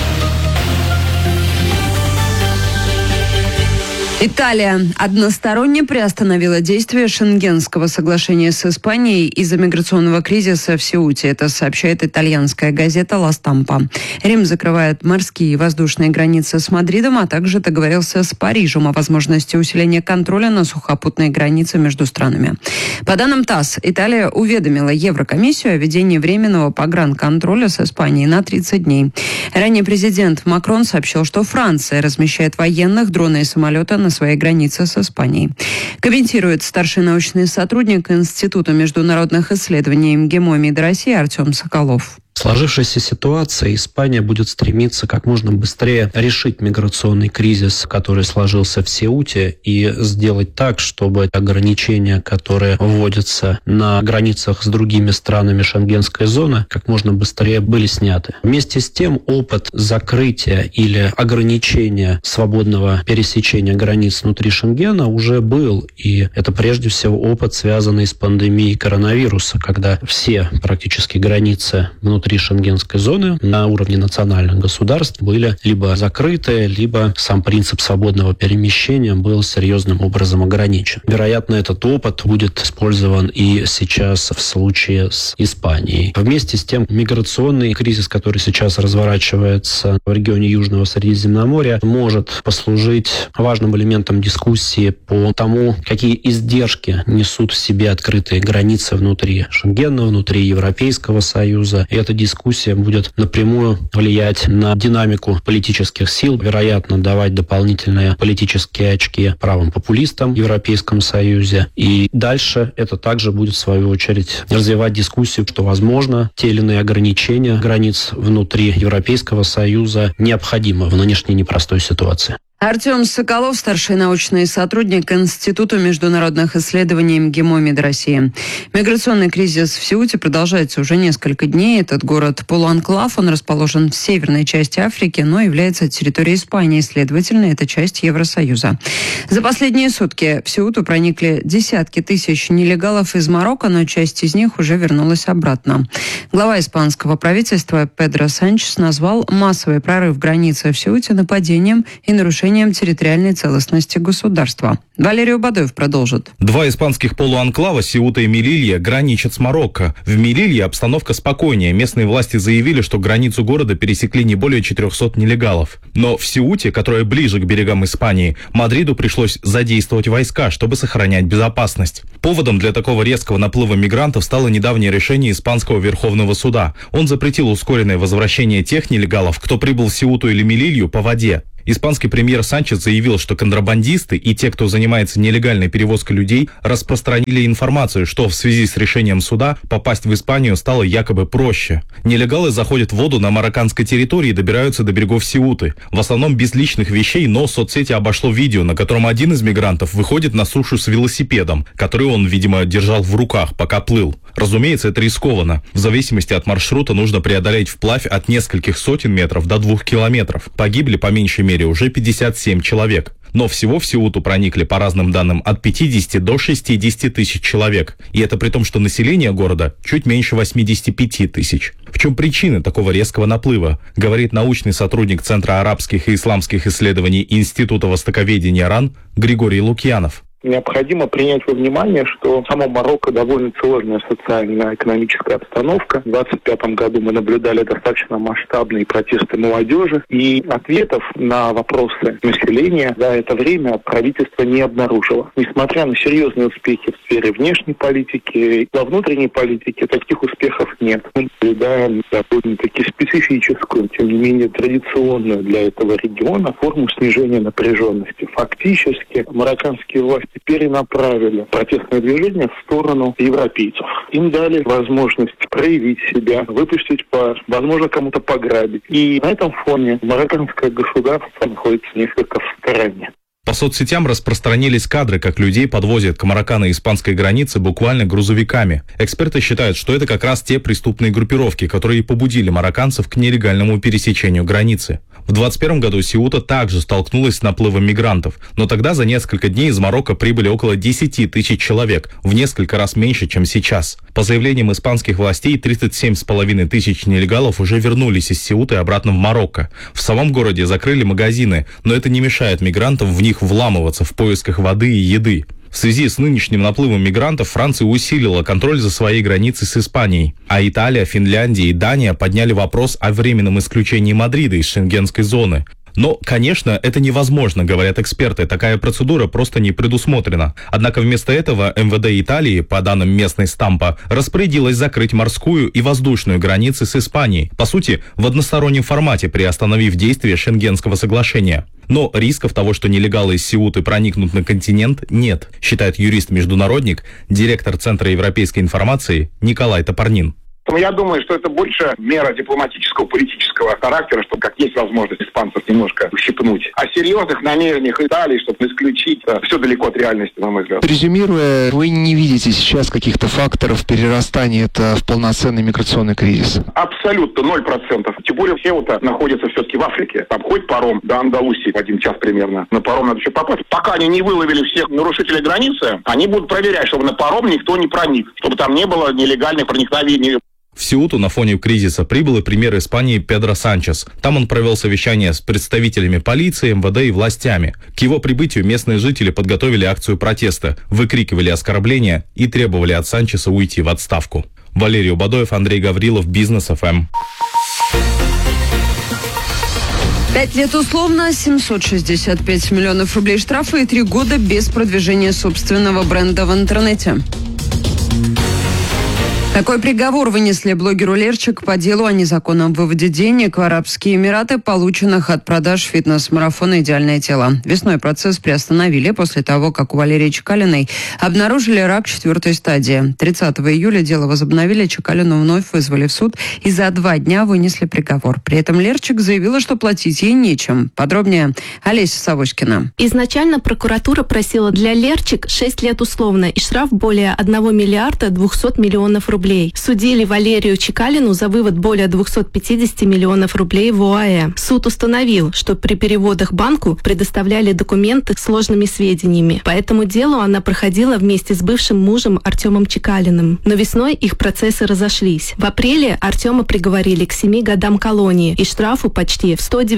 Италия односторонне приостановила действие Шенгенского соглашения с Испанией из-за миграционного кризиса в Сеуте. Это сообщает итальянская газета «Ла Стампа». Рим закрывает морские и воздушные границы с Мадридом, а также договорился с Парижем о возможности усиления контроля на сухопутной границе между странами. По данным ТАСС, Италия уведомила Еврокомиссию о введении временного погранконтроля с Испанией на 30 дней. Ранее президент Макрон сообщил, что Франция размещает военных, дроны и самолеты на своей границе с Испанией. Комментирует старший научный сотрудник Института международных исследований МГИМО МИД России Артем Соколов.
В сложившейся ситуации Испания будет стремиться как можно быстрее решить миграционный кризис, который сложился в Сеуте, и сделать так, чтобы ограничения, которые вводятся на границах с другими странами шенгенской зоны, как можно быстрее были сняты. Вместе с тем, опыт закрытия или ограничения свободного пересечения границ внутри Шенгена уже был, и это прежде всего опыт, связанный с пандемией коронавируса, когда все практически границы внутри внутри шенгенской зоны на уровне национальных государств были либо закрыты, либо сам принцип свободного перемещения был серьезным образом ограничен. Вероятно, этот опыт будет использован и сейчас в случае с Испанией. Вместе с тем, миграционный кризис, который сейчас разворачивается в регионе Южного Средиземноморья, может послужить важным элементом дискуссии по тому, какие издержки несут в себе открытые границы внутри Шенгена, внутри Европейского Союза. И эта дискуссия будет напрямую влиять на динамику политических сил, вероятно, давать дополнительные политические очки правым популистам в Европейском Союзе. И дальше это также будет, в свою очередь, развивать дискуссию, что, возможно, те или иные ограничения границ внутри Европейского Союза необходимы в нынешней непростой ситуации.
Артем Соколов, старший научный сотрудник Института международных исследований МГИМО МИД России. Миграционный кризис в Сеуте продолжается уже несколько дней. Этот город-полуанклав, он расположен в северной части Африки, но является территорией Испании. Следовательно, это часть Евросоюза. За последние сутки в Сеуту проникли десятки тысяч нелегалов из Марокко, но часть из них уже вернулась обратно. Глава испанского правительства Педро Санчес назвал массовый прорыв границы в Сеуте нападением и нарушением территориальной целостности государства. Валерий Убадоев продолжит.
Два испанских полуанклава Сеута и Мелилья граничат с Марокко. В Мелилье обстановка спокойнее. Местные власти заявили, что границу города пересекли не более 400 нелегалов. Но в Сеуте, которая ближе к берегам Испании, Мадриду пришлось задействовать войска, чтобы сохранять безопасность. Поводом для такого резкого наплыва мигрантов стало недавнее решение Испанского Верховного суда. Он запретил ускоренное возвращение тех нелегалов, кто прибыл в Сеуту или Мелилью по воде. Испанский премьер Санчес заявил, что контрабандисты и те, кто занимается нелегальной перевозкой людей, распространили информацию, что в связи с решением суда попасть в Испанию стало якобы проще. Нелегалы заходят в воду на марокканской территории и добираются до берегов Сеуты. В основном без личных вещей, но соцсети обошло видео, на котором один из мигрантов выходит на сушу с велосипедом, который он, видимо, держал в руках, пока плыл. Разумеется, это рискованно. В зависимости от маршрута нужно преодолеть вплавь от нескольких сотен метров до 2 километров. Погибли по меньшей мере уже 57 человек. Но всего в Сеуту проникли, по разным данным, от 50 до 60 тысяч человек. И это при том, что население города чуть меньше 85 тысяч. В чем причины такого резкого наплыва, говорит научный сотрудник Центра арабских и исламских исследований Института востоковедения РАН Григорий Лукьянов.
Необходимо принять во внимание, что само Марокко довольно сложная социально-экономическая обстановка. В 2025 году мы наблюдали достаточно масштабные протесты молодежи, и ответов на вопросы населения за это время правительство не обнаружило. Несмотря на серьезные успехи в сфере внешней политики, во внутренней политике таких успехов нет. Мы наблюдаем довольно-таки специфическую, тем не менее традиционную для этого региона форму снижения напряженности. Фактически марокканские власти перенаправили протестное движение в сторону европейцев. Им дали возможность проявить себя, выпустить пар, возможно, кому-то пограбить. И на этом фоне марокканское государство находится несколько в стороне.
По соцсетям распространились кадры, как людей подвозят к мароккано-испанской границе буквально грузовиками. Эксперты считают, что это как раз те преступные группировки, которые побудили марокканцев к нелегальному пересечению границы. В 2021 году Сеута также столкнулась с наплывом мигрантов, но тогда за несколько дней из Марокко прибыли около 10 тысяч человек, в несколько раз меньше, чем сейчас. По заявлениям испанских властей, 37,5 тысяч нелегалов уже вернулись из Сеуты обратно в Марокко. В самом городе закрыли магазины, но это не мешает мигрантам в них вламываться в поисках воды и еды. В связи с нынешним наплывом мигрантов Франция усилила контроль за своей границей с Испанией, а Италия, Финляндия и Дания подняли вопрос о временном исключении Мадрида из шенгенской зоны. Но, конечно, это невозможно, говорят эксперты, такая процедура просто не предусмотрена. Однако вместо этого МВД Италии, по данным местной Стампа, распорядилась закрыть морскую и воздушную границы с Испанией, по сути, в одностороннем формате, приостановив действие Шенгенского соглашения. Но рисков того, что нелегалы из Сеуты проникнут на континент, нет, считает юрист-международник, директор Центра европейской информации Николай Топорнин.
Я думаю, что это больше мера дипломатического, политического характера, чтобы как есть возможность испанцев немножко ущипнуть. А серьезных намерениях Италии, чтобы исключить, все далеко от реальности, на мой взгляд.
Резюмируя, вы не видите сейчас каких-то факторов перерастания это в полноценный миграционный кризис?
Абсолютно 0%. Тем более Сеута находится все-таки в Африке. Там ходит паром до Андалусии в 1 час примерно. На паром надо еще попасть. Пока они не выловили всех нарушителей границы, они будут проверять, чтобы на паром никто не проник, чтобы там не было нелегальных проникновений.
В Сеуту на фоне кризиса прибыл и премьер Испании Педро Санчес. Там он провел совещание с представителями полиции, МВД и властями. К его прибытию местные жители подготовили акцию протеста, выкрикивали оскорбления и требовали от Санчеса уйти в отставку. Валерий Убадоев, Андрей Гаврилов, Бизнес ФМ.
5 лет условно, 765 миллионов рублей штрафа и 3 года без продвижения собственного бренда в интернете. Такой приговор вынесли блогеру Лерчик по делу о незаконном выводе денег в Арабские Эмираты, полученных от продаж фитнес-марафона «Идеальное тело». Весной процесс приостановили после того, как у Валерии Чекалиной обнаружили рак 4-й стадии. 30 июля дело возобновили, Чекалину вновь вызвали в суд и за 2 дня вынесли приговор. При этом Лерчик заявила, что платить ей нечем. Подробнее Олеся Савоськина.
Изначально прокуратура просила для Лерчик 6 лет условно и штраф более 1 миллиарда 200 миллионов рублей. Судили Валерию Чекалину за вывод более 250 миллионов рублей в ОАЭ. Суд установил, что при переводах банку предоставляли документы с сложными сведениями. По этому делу она проходила вместе с бывшим мужем Артемом Чекалиным. Но весной их процессы разошлись. В апреле Артема приговорили к 7 годам колонии и штрафу почти в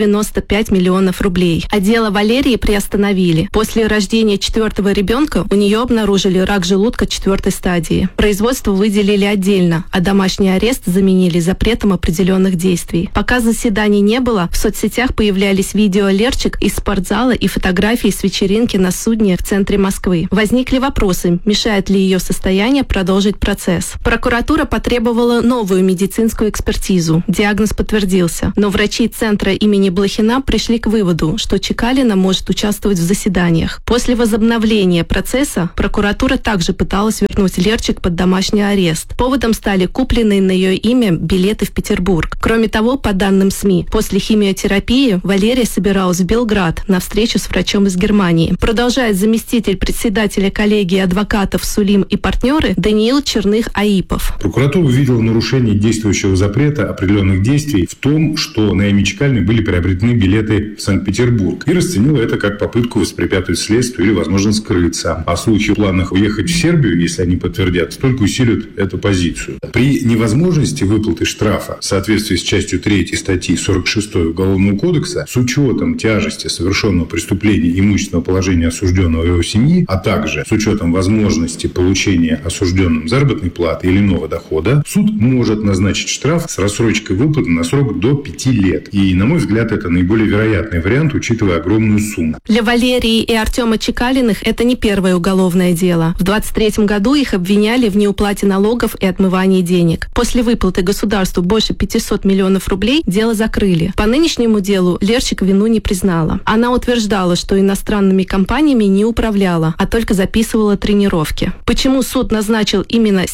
195 миллионов рублей. А дело Валерии приостановили. После рождения 4-го ребенка у нее обнаружили рак желудка 4-й стадии. Производство выделили отдельно, а домашний арест заменили запретом определенных действий. Пока заседаний не было, в соцсетях появлялись видео Лерчик из спортзала и фотографии с вечеринки на судне в центре Москвы. Возникли вопросы, мешает ли ее состояние продолжить процесс. Прокуратура потребовала новую медицинскую экспертизу. Диагноз подтвердился, но врачи центра имени Блохина пришли к выводу, что Чекалина может участвовать в заседаниях. После возобновления процесса прокуратура также пыталась вернуть Лерчик под домашний арест. Поводом стали купленные на ее имя билеты в Петербург. Кроме того, по данным СМИ, после химиотерапии Валерия собиралась в Белград на встречу с врачом из Германии. Продолжает заместитель председателя коллегии адвокатов Сулим и партнеры Даниил Черных-Аипов.
Прокуратура увидела нарушение действующего запрета определенных действий в том, что на имя Чекалиной были приобретены билеты в Санкт-Петербург и расценила это как попытку воспрепятствовать следствию или, возможно, скрыться. А в случае планах уехать в Сербию, если они подтвердят, только усилят эту позицию. При невозможности выплаты штрафа в соответствии с частью 3 статьи 46 Уголовного кодекса с учетом тяжести совершенного преступления и имущественного положения осужденного и его семьи, а также с учетом возможности получения осужденным заработной платы или иного дохода, суд может назначить штраф с рассрочкой выплаты на срок до 5 лет. И, на мой взгляд, это наиболее вероятный вариант, учитывая огромную сумму.
Для Валерии и Артема Чекалиных это не первое уголовное дело. В 2023 году их обвиняли в неуплате налогов и отмывании денег. После выплаты государству больше 500 миллионов рублей дело закрыли. По нынешнему делу Лерчик вину не признала. Она утверждала, что иностранными компаниями не управляла, а только записывала тренировки. Почему суд назначил именно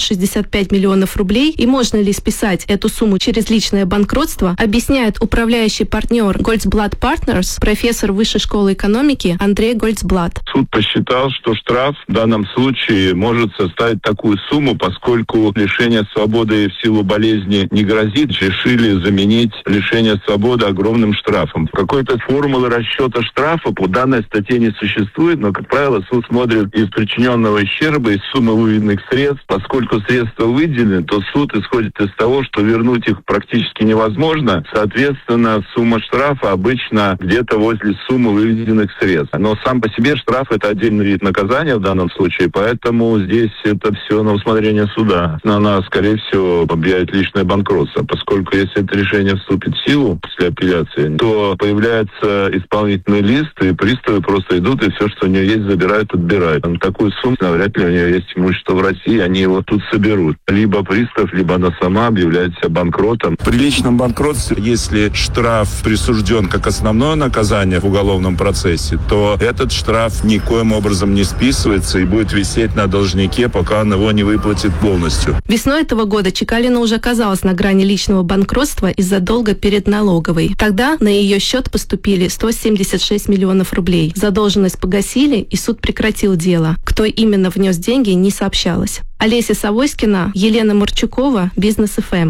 765 миллионов рублей и можно ли списать эту сумму через личное банкротство, объясняет управляющий партнер Goldblatt Partners, профессор Высшей школы экономики Андрей Goldblatt.
Суд посчитал, что штраф в данном случае может составить такую сумму, поскольку лишение свободы в силу болезни не грозит, решили заменить лишение свободы огромным штрафом. Какой-то формулы расчета штрафа по данной статье не существует, но, как правило, суд смотрит из причиненного ущерба, из суммы выведенных средств. Поскольку средства выделены, то суд исходит из того, что вернуть их практически невозможно. Соответственно, сумма штрафа обычно где-то возле суммы выведенных средств. Но сам по себе штраф – это отдельный вид наказания в данном случае, поэтому здесь это все на усмотрение суда. Она, скорее всего, объявит личное банкротство, поскольку если это решение вступит в силу после апелляции, то появляется исполнительный лист, и приставы просто идут, и все, что у нее есть, забирают, отбирают. Такую сумму, навряд ли у нее есть имущество в России, они его тут соберут. Либо пристав, либо она сама объявляет себя банкротом.
При личном банкротстве, если штраф присужден как основное наказание в уголовном процессе, то этот штраф никоим образом не списывается и будет висеть на должнике, пока он его не выплатит полностью.
Весной этого года Чекалина уже оказалась на грани личного банкротства из-за долга перед налоговой. Тогда на ее счет поступили 176 миллионов рублей. Задолженность погасили, и суд прекратил дело. Кто именно внес деньги, не сообщалось. Олеся Савоськина, Елена Марчукова, Бизнес ФМ.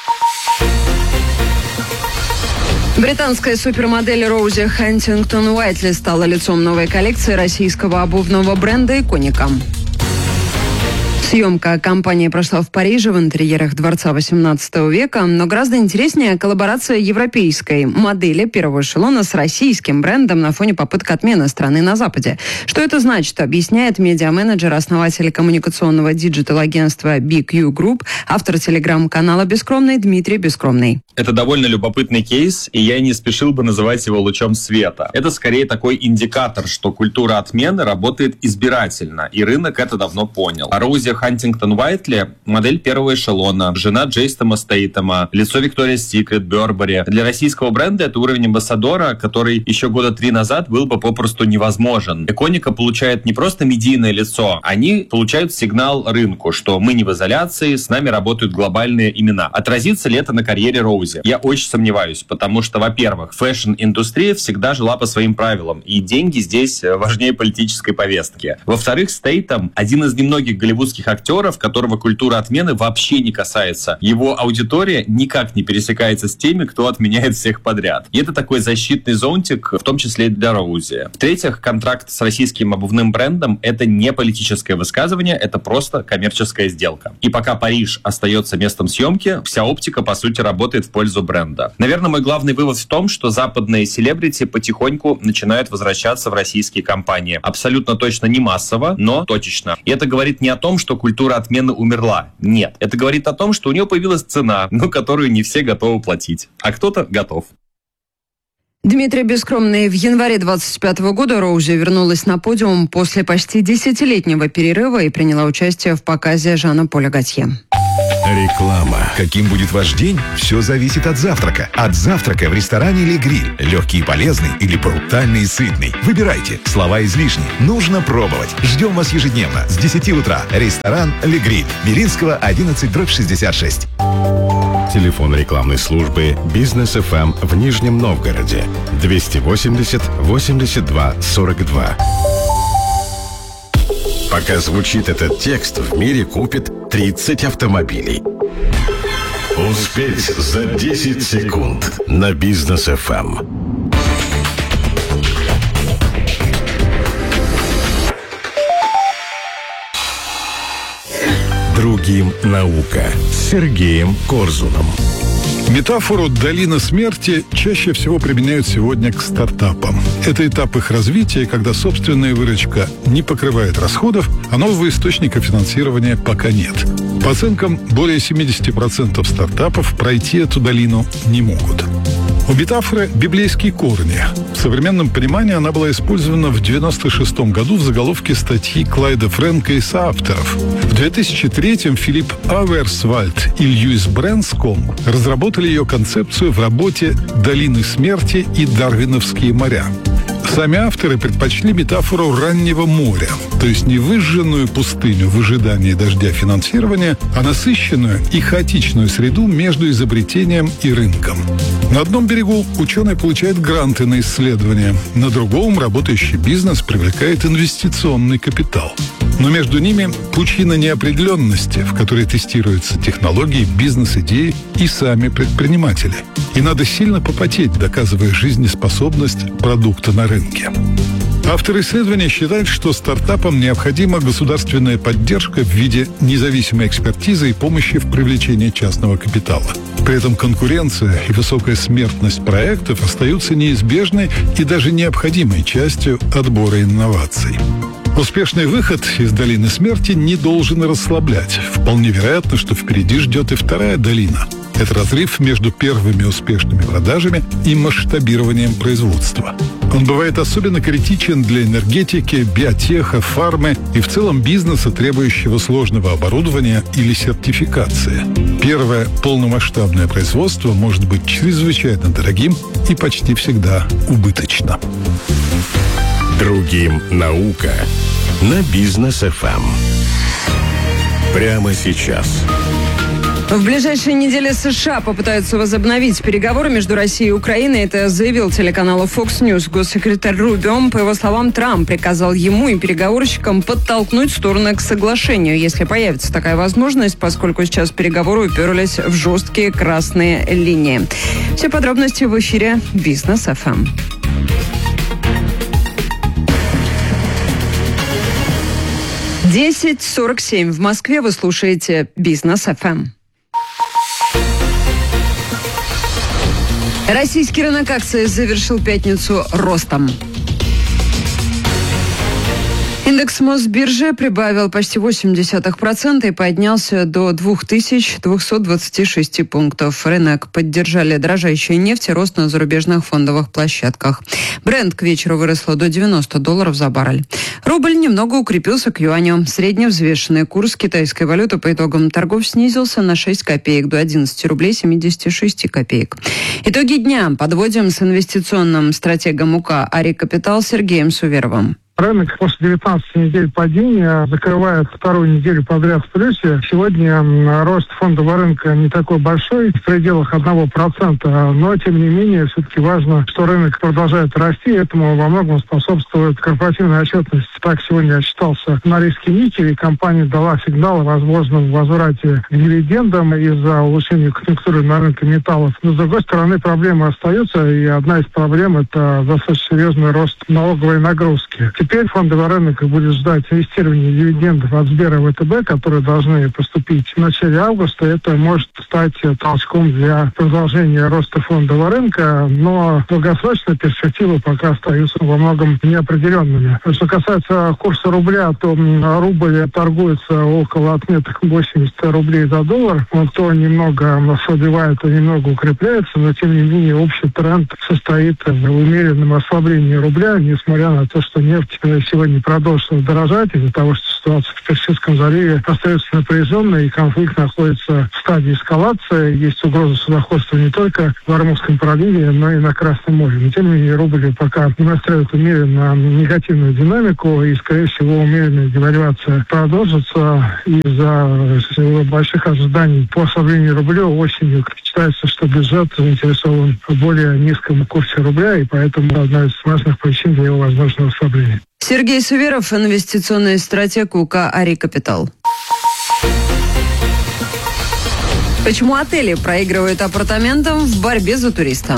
Британская супермодель Роузи Хантингтон Уайтли стала лицом новой коллекции российского обувного бренда «Иконика». Съемка кампании прошла в Париже в интерьерах дворца XVIII века, но гораздо интереснее коллаборация европейской модели первого эшелона с российским брендом на фоне попыток отмены страны на Западе. Что это значит, объясняет медиа-менеджер, основатель коммуникационного диджитал-агентства BQ Group, автор телеграм-канала «Бескромный» Дмитрий Бескромный.
Это довольно любопытный кейс, и я не спешил бы называть его лучом света. Это скорее такой индикатор, что культура отмены работает избирательно, и рынок это давно понял. Роузи Хантингтон-Уайтли – модель первого эшелона, жена Джейстома Стейтема, лицо Викториас Секрет, Бербери. Для российского бренда это уровень амбассадора, который еще года 3 назад был бы попросту невозможен. Иконика получает не просто медийное лицо, они получают сигнал рынку, что мы не в изоляции, с нами работают глобальные имена. Отразится ли это на карьере Роузи? Я очень сомневаюсь, потому что, во-первых, фэшн-индустрия всегда жила по своим правилам, и деньги здесь важнее политической повестки. Во-вторых, Стейтем – один из немногих голливудских актеров, которого культура отмены вообще не касается. Его аудитория никак не пересекается с теми, кто отменяет всех подряд. И это такой защитный зонтик, в том числе и для Роузи. В-третьих, контракт с российским обувным брендом – это не политическое высказывание, это просто коммерческая сделка. И пока Париж остается местом съемки, вся оптика, по сути, работает в пользу бренда. Наверное, мой главный вывод в том, что западные селебрити потихоньку начинают возвращаться в российские компании. Абсолютно точно не массово, но точечно. И это говорит не о том, что культура отмены умерла. Нет. Это говорит о том, что у нее появилась цена, которую не все готовы платить. А кто-то готов.
Дмитрий Бескромный. В январе 2025 года Роузи вернулась на подиум после почти 10-летнего перерыва и приняла участие в показе Жана-Поля Готье.
Реклама.
Каким будет ваш день? Все зависит от завтрака. От завтрака в ресторане «Ле Гриль». Легкий и полезный или брутальный и сытный. Выбирайте. Слова излишни. Нужно пробовать. Ждем вас ежедневно с 10 утра. Ресторан «Ле Гриль». Белинского, 11/66.
Телефон рекламной службы «Бизнес ФМ» в Нижнем Новгороде. 280 82 42. Пока звучит этот текст, в мире купит 30 автомобилей. Успеть за 10 секунд на Бизнес ФМ. Другим наука с Сергеем Корзуном.
Метафору «долина смерти» чаще всего применяют сегодня к стартапам. Это этап их развития, когда собственная выручка не покрывает расходов, а нового источника финансирования пока нет. По оценкам, более 70% стартапов пройти эту долину не могут. У метафоры библейские корни. В современном понимании она была использована в 1996 году в заголовке статьи Клайда Фрэнка и соавторов. В 2003-м Филипп Аверсвальд и Льюис Брэнском разработали ее концепцию в работе «Долины смерти» и «Дарвиновские моря». Сами авторы предпочли метафору раннего моря, то есть не выжженную пустыню в ожидании дождя финансирования, а насыщенную и хаотичную среду между изобретением и рынком. На одном берегу ученые получают гранты на исследования, на другом работающий бизнес привлекает инвестиционный капитал. Но между ними пучина неопределенности, в которой тестируются технологии, бизнес-идеи и сами предприниматели. И надо сильно попотеть, доказывая жизнеспособность продукта на рынке. Автор исследования считает, что стартапам необходима государственная поддержка в виде независимой экспертизы и помощи в привлечении частного капитала. При этом конкуренция и высокая смертность проектов остаются неизбежной и даже необходимой частью отбора инноваций. Успешный выход из долины смерти не должен расслаблять. Вполне вероятно, что впереди ждет и вторая долина. Это разрыв между первыми успешными продажами и масштабированием производства. Он бывает особенно критичен для энергетики, биотеха, фармы и в целом бизнеса, требующего сложного оборудования или сертификации. Первое полномасштабное производство может быть чрезвычайно дорогим и почти всегда убыточно.
Другим наука на Бизнес ФМ. Прямо сейчас.
В ближайшие недели США попытаются возобновить переговоры между Россией и Украиной. Это заявил телеканалу Fox News госсекретарь Рубио. По его словам, Трамп приказал ему и переговорщикам подтолкнуть стороны к соглашению, если появится такая возможность, поскольку сейчас переговоры уперлись в жесткие красные линии. Все подробности в эфире Бизнес ФМ. 10:47 в Москве. Вы слушаете Бизнес ФМ. Российский рынок акций завершил пятницу ростом. Индекс Мосбиржи прибавил почти 0,8% и поднялся до 2226 пунктов. Рынок поддержали дорожающая нефть и рост на зарубежных фондовых площадках. Брент к вечеру выросла до $90 за баррель. Рубль немного укрепился к юаню. Средневзвешенный курс китайской валюты по итогам торгов снизился на 6 копеек до 11 рублей 76 копеек. Итоги дня подводим с инвестиционным стратегом УК «Ари Капитал» Сергеем Суверовым.
Рынок после 19 недель падения закрывает вторую неделю подряд в плюсе. Сегодня рост фондового рынка не такой большой, в пределах 1%, но тем не менее все-таки важно, что рынок продолжает расти, этому во многом способствует корпоративная отчетность. Так сегодня отчитался Норильский никель, и компания дала сигнал о возможном возврате к дивидендам из-за улучшения конъюнктуры на рынке металлов. Но с другой стороны проблемы остаются, и одна из проблем – это достаточно серьезный рост налоговой нагрузки. Теперь фондовый рынок будет ждать инвестирования дивидендов от Сбера и ВТБ, которые должны поступить в начале августа. Это может стать толчком для продолжения роста фондового рынка, но долгосрочные перспективы пока остаются во многом неопределенными. Что касается курса рубля, то рубль торгуется около отметок 80 рублей за доллар. Он то немного ослабевает, то немного укрепляется, но тем не менее общий тренд состоит в умеренном ослаблении рубля, несмотря на то, что нефть сегодня продолжила дорожать из-за того, что ситуация в Персидском заливе остается напряженной, и конфликт находится в стадии эскалации. Есть угроза судоходства не только в Ормузском проливе, но и на Красном море. Но тем не менее рубль пока демонстрирует умеренно негативную динамику, и, скорее всего, умеренная девальвация продолжится из-за больших ожиданий по ослаблению рубля осенью. Считается, что бюджет заинтересован в более низком курсе рубля, и поэтому одна из важных причин для его возможного ослабления.
Сергей Суверов, инвестиционный стратег УК «Ари Капитал». Почему отели проигрывают апартаментам в борьбе за туриста?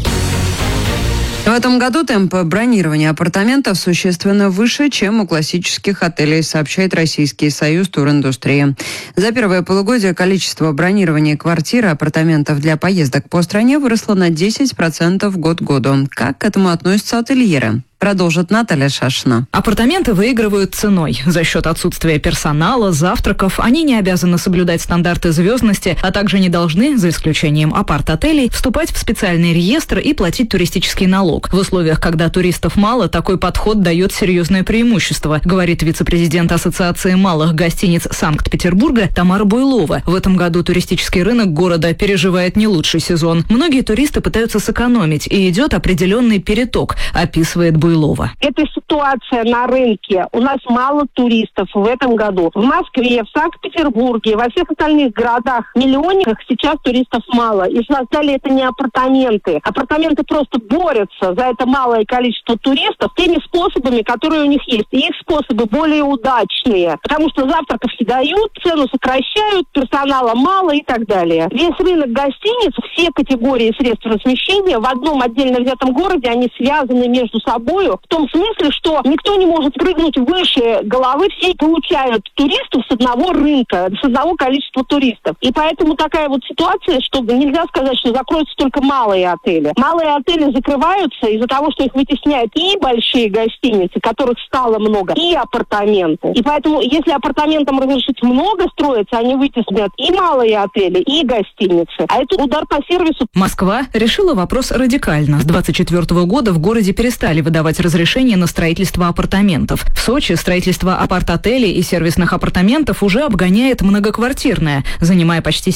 В этом году темпы бронирования апартаментов существенно выше, чем у классических отелей, сообщает Российский союз туриндустрии. За первое полугодие количество бронирования квартир и апартаментов для поездок по стране выросло на 10% год к году. Как к этому относятся ательеры? Продолжит Наталья Шашина.
Апартаменты выигрывают ценой. За счет отсутствия персонала, завтраков, они не обязаны соблюдать стандарты звездности, а также не должны, за исключением апарт-отелей, вступать в специальный реестр и платить туристический налог. В условиях, когда туристов мало, такой подход дает серьезное преимущество, говорит вице-президент Ассоциации малых гостиниц Санкт-Петербурга Тамара Буйлова. В этом году туристический рынок города переживает не лучший сезон. Многие туристы пытаются сэкономить, и идет определенный переток, описывает Буйлова.
Это ситуация на рынке. У нас мало туристов в этом году. В Москве, в Санкт-Петербурге, во всех остальных городах-миллионниках сейчас туристов мало. И создали это не апартаменты. Апартаменты просто борются за это малое количество туристов теми способами, которые у них есть. И их способы более удачные. Потому что завтраков не дают, цену сокращают, персонала мало и так далее. Весь рынок гостиниц, все категории средств размещения в одном отдельно взятом городе, они связаны между собой в том смысле, что никто не может прыгнуть выше головы, все получают туристов с одного рынка, с одного количества туристов. И поэтому такая вот ситуация, что нельзя сказать, что закроются только малые отели. Малые отели закрываются из-за того, что их вытесняют и большие гостиницы, которых стало много, и апартаменты. И поэтому, если апартаментам разрешить много строиться, они вытеснят и малые отели, и гостиницы. А это удар по сервису.
Москва решила вопрос радикально. С 2024 года в городе перестали выдавать разрешение на строительство апартаментов. В Сочи строительство апарт-отелей и сервисных апартаментов уже обгоняет многоквартирное, занимая почти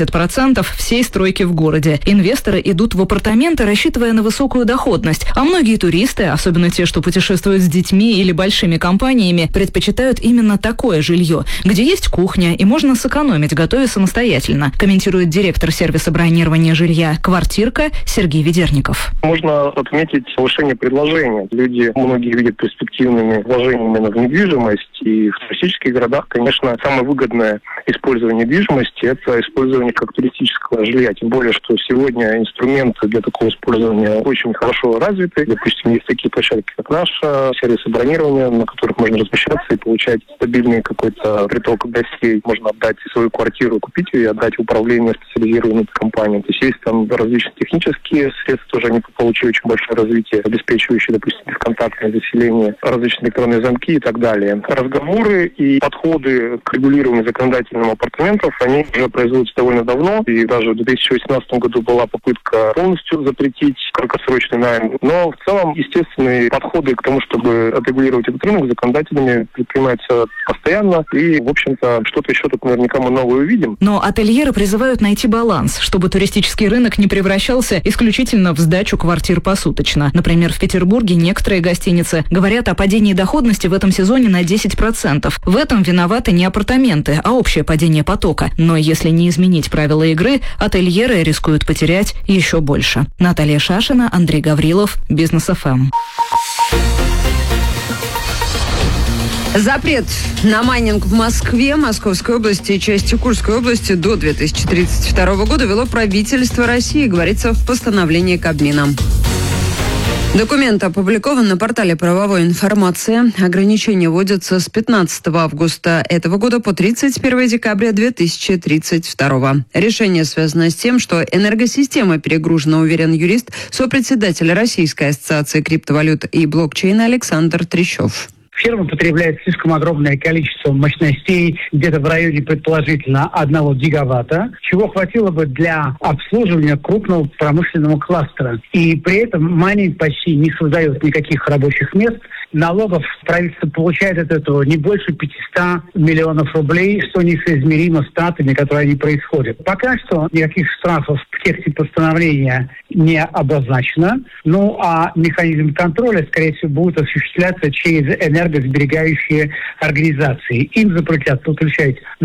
70% всей стройки в городе. Инвесторы идут в апартаменты, рассчитывая на высокую доходность, а многие туристы, особенно те, что путешествуют с детьми или большими компаниями, предпочитают именно такое жилье, где есть кухня и можно сэкономить, готовя самостоятельно, комментирует директор сервиса бронирования жилья «Квартирка» Сергей Ведерников.
Можно отметить повышение предложения. Люди, многие видят перспективными вложениями в недвижимость, и в туристических городах, конечно, самое выгодное использования недвижимости – это использование как туристического жилья. Тем более, что сегодня инструменты для такого использования очень хорошо развиты. Допустим, есть такие площадки, как наша, сервисы бронирования, на которых можно размещаться и получать стабильный какой-то приток гостей. Можно отдать свою квартиру, купить ее и отдать в управление специализированной компании. То есть там различные технические средства, тоже они получили очень большое развитие, обеспечивающие, допустим, бесконтактное заселение, различные электронные замки и так далее. Разговоры и подходы к регулированию законодательным апартаментов, они уже производятся довольно давно. И даже в 2018 году была попытка полностью запретить краткосрочный найм. Но в целом естественные подходы к тому, чтобы отрегулировать этот рынок законодателями, предпринимаются постоянно. И, в общем-то, что-то еще тут наверняка мы новое увидим.
Но ательеры призывают найти баланс, чтобы туристический рынок не превращался исключительно в сдачу квартир посуточно. Например, в Петербурге некоторые гостиницы говорят о падении доходности в этом сезоне на 10%. В этом виноваты не апартаменты, а общее падение потока. Но если не изменить правила игры, ательеры рискуют потерять еще больше. Наталья Шашина, Андрей Гаврилов, Бизнес ФМ.
Запрет на майнинг в Москве, Московской области и части Курской области до 2032 года ввело правительство России, говорится в постановлении Кабмина. Документ опубликован на портале «Правовой информации». Ограничения вводятся с 15 августа этого года по 31 декабря 2032. Решение связано с тем, что энергосистема перегружена, уверен юрист, сопредседатель Российской ассоциации криптовалют и блокчейна Александр Трещев.
Ферма потребляет слишком огромное количество мощностей, где-то в районе, предположительно, 1 гигаватта, чего хватило бы для обслуживания крупного промышленного кластера. И при этом майнинг почти не создает никаких рабочих мест. Налогов правительство получает от этого не больше 500 миллионов рублей, что несоизмеримо с тратами, которые они происходят. Пока что никаких штрафов в тексте постановления не обозначено. Ну а механизм контроля, скорее всего, будет осуществляться через энергосберегающие организации. Им запретят подключать